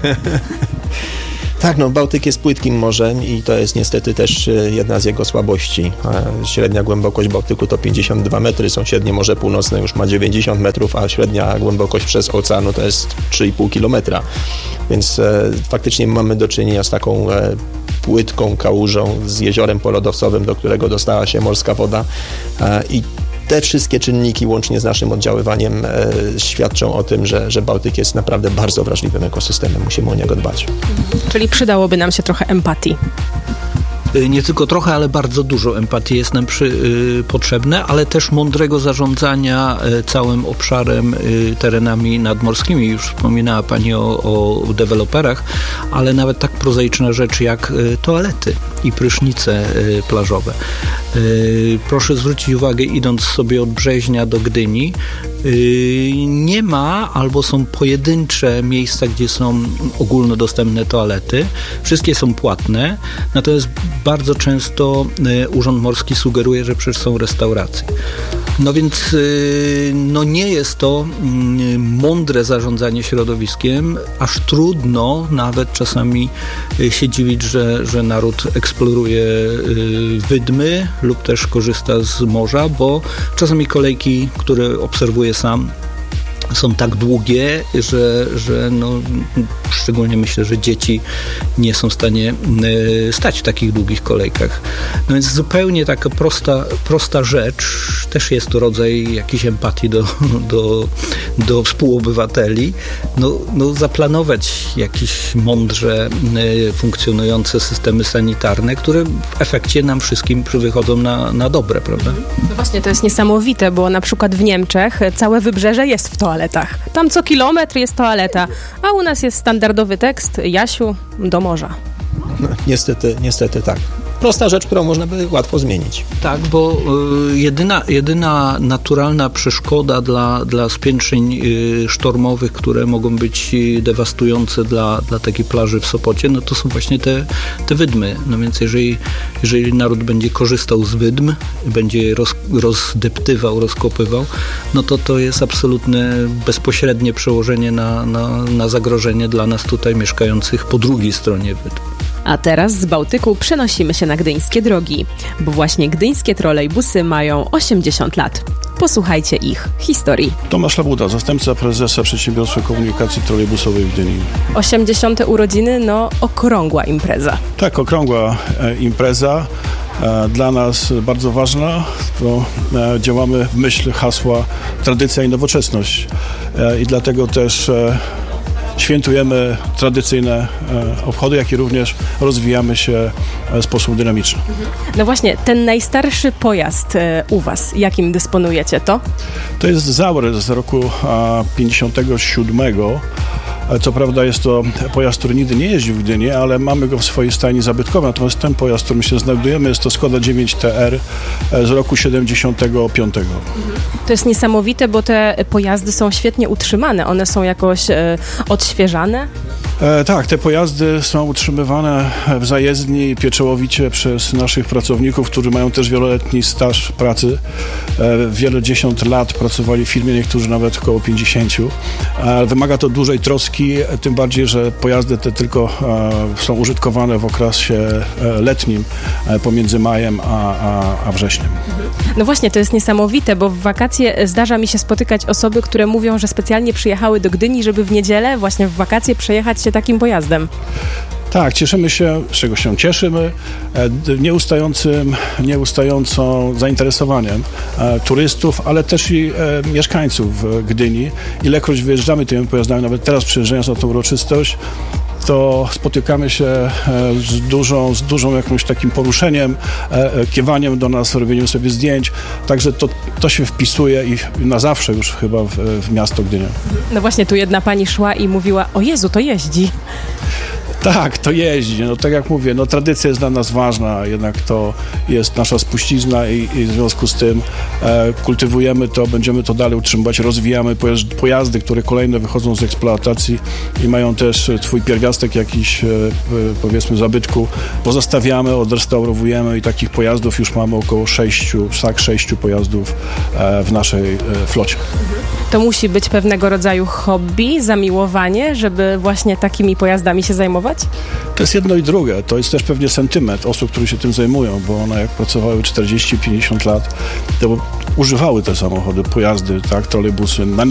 Speaker 5: Tak, no Bałtyk jest płytkim morzem i to jest niestety też jedna z jego słabości. Średnia głębokość Bałtyku to 52 metry, sąsiednie Morze Północne już ma 90 metrów, a średnia głębokość przez oceanu to jest 3,5 kilometra. Więc faktycznie mamy do czynienia z taką płytką kałużą, z jeziorem polodowcowym, do którego dostała się morska woda i te wszystkie czynniki, łącznie z naszym oddziaływaniem, świadczą o tym, że Bałtyk jest naprawdę bardzo wrażliwym ekosystemem. Musimy o niego dbać.
Speaker 2: Czyli przydałoby nam się trochę empatii.
Speaker 6: Nie tylko trochę, ale bardzo dużo empatii jest nam potrzebne, ale też mądrego zarządzania całym obszarem, terenami nadmorskimi. Już wspominała pani o deweloperach, ale nawet tak prozaiczna rzecz jak toalety i prysznice plażowe. Proszę zwrócić uwagę, idąc sobie od Brzeźnia do Gdyni, nie ma albo są pojedyncze miejsca, gdzie są ogólnodostępne toalety. Wszystkie są płatne, natomiast bardzo często Urząd Morski sugeruje, że przecież są restauracje. No więc no nie jest to mądre zarządzanie środowiskiem, aż trudno nawet czasami się dziwić, że naród eksploruje wydmy lub też korzysta z morza, bo czasami kolejki, które obserwuję sam, są tak długie, że no, szczególnie myślę, że dzieci nie są w stanie stać w takich długich kolejkach. No więc zupełnie taka prosta rzecz, też jest to rodzaj jakiejś empatii do współobywateli, no zaplanować jakieś mądrze funkcjonujące systemy sanitarne, które w efekcie nam wszystkim wychodzą na dobre, prawda?
Speaker 2: No właśnie, to jest niesamowite, bo na przykład w Niemczech całe wybrzeże jest w toaletach. Tam co kilometr jest toaleta, a u nas jest standardowy tekst: Jasiu, do morza.
Speaker 5: No, niestety tak. Prosta rzecz, którą można by łatwo zmienić.
Speaker 6: Tak, bo jedyna naturalna przeszkoda dla spiętrzeń sztormowych, które mogą być dewastujące dla takiej plaży w Sopocie, no to są właśnie te wydmy. No więc jeżeli naród będzie korzystał z wydm, będzie je rozdeptywał, rozkopywał, no to jest absolutne bezpośrednie przełożenie na zagrożenie dla nas tutaj mieszkających po drugiej stronie wydm.
Speaker 2: A teraz z Bałtyku przenosimy się na gdyńskie drogi, bo właśnie gdyńskie trolejbusy mają 80 lat. Posłuchajcie ich historii.
Speaker 7: Tomasz Labuda, zastępca prezesa Przedsiębiorstwa Komunikacji Trolejbusowej w Gdyni.
Speaker 2: 80. urodziny, no okrągła impreza.
Speaker 7: Tak, okrągła impreza. Dla nas bardzo ważna, bo działamy w myśl hasła tradycja i nowoczesność. I dlatego też świętujemy tradycyjne obchody, jak i również rozwijamy się w sposób dynamiczny.
Speaker 2: No właśnie, ten najstarszy pojazd u Was, jakim dysponujecie, to?
Speaker 7: To jest Zauer z roku 57. Co prawda jest to pojazd, który nigdy nie jeździł w Gdyni, ale mamy go w swojej stajni zabytkowej. Natomiast ten pojazd, w którym się znajdujemy, jest to Skoda 9 TR z roku 75.
Speaker 2: To jest niesamowite, bo te pojazdy są świetnie utrzymane. One są jakoś odświeżane?
Speaker 7: Tak, te pojazdy są utrzymywane w zajezdni pieczołowicie przez naszych pracowników, którzy mają też wieloletni staż pracy. Wiele dziesiąt lat pracowali w firmie, niektórzy nawet około 50. Wymaga to dużej troski, tym bardziej, że pojazdy te tylko są użytkowane w okresie letnim pomiędzy majem a wrześniem.
Speaker 2: No właśnie, to jest niesamowite, bo w wakacje zdarza mi się spotykać osoby, które mówią, że specjalnie przyjechały do Gdyni, żeby w niedzielę, właśnie w wakacje przejechać się takim pojazdem.
Speaker 7: Tak, cieszymy się, z czego się cieszymy, nieustającą zainteresowaniem turystów, ale też i mieszkańców Gdyni. Ilekroć wyjeżdżamy tymi pojazdami, nawet teraz przyjeżdżając na tę uroczystość, to spotykamy się z dużą jakimś takim poruszeniem, kiewaniem do nas, robieniem sobie zdjęć. Także to się wpisuje i na zawsze już chyba w miasto Gdynia.
Speaker 2: No właśnie, tu jedna pani szła i mówiła: o Jezu, to jeździ.
Speaker 7: Tak, to jeździ. No tak jak mówię, no tradycja jest dla nas ważna, jednak to jest nasza spuścizna i w związku z tym kultywujemy to, będziemy to dalej utrzymywać, rozwijamy pojazdy, które kolejne wychodzą z eksploatacji i mają też swój pierwiastek jakiś, powiedzmy, zabytku. Pozostawiamy, odrestaurowujemy i takich pojazdów już mamy około 6 pojazdów w naszej flocie.
Speaker 2: To musi być pewnego rodzaju hobby, zamiłowanie, żeby właśnie takimi pojazdami się zajmować?
Speaker 7: To jest jedno i drugie. To jest też pewnie sentyment osób, które się tym zajmują, bo one jak pracowały 40-50 lat, to używały te samochody, pojazdy, tak, trolejbusy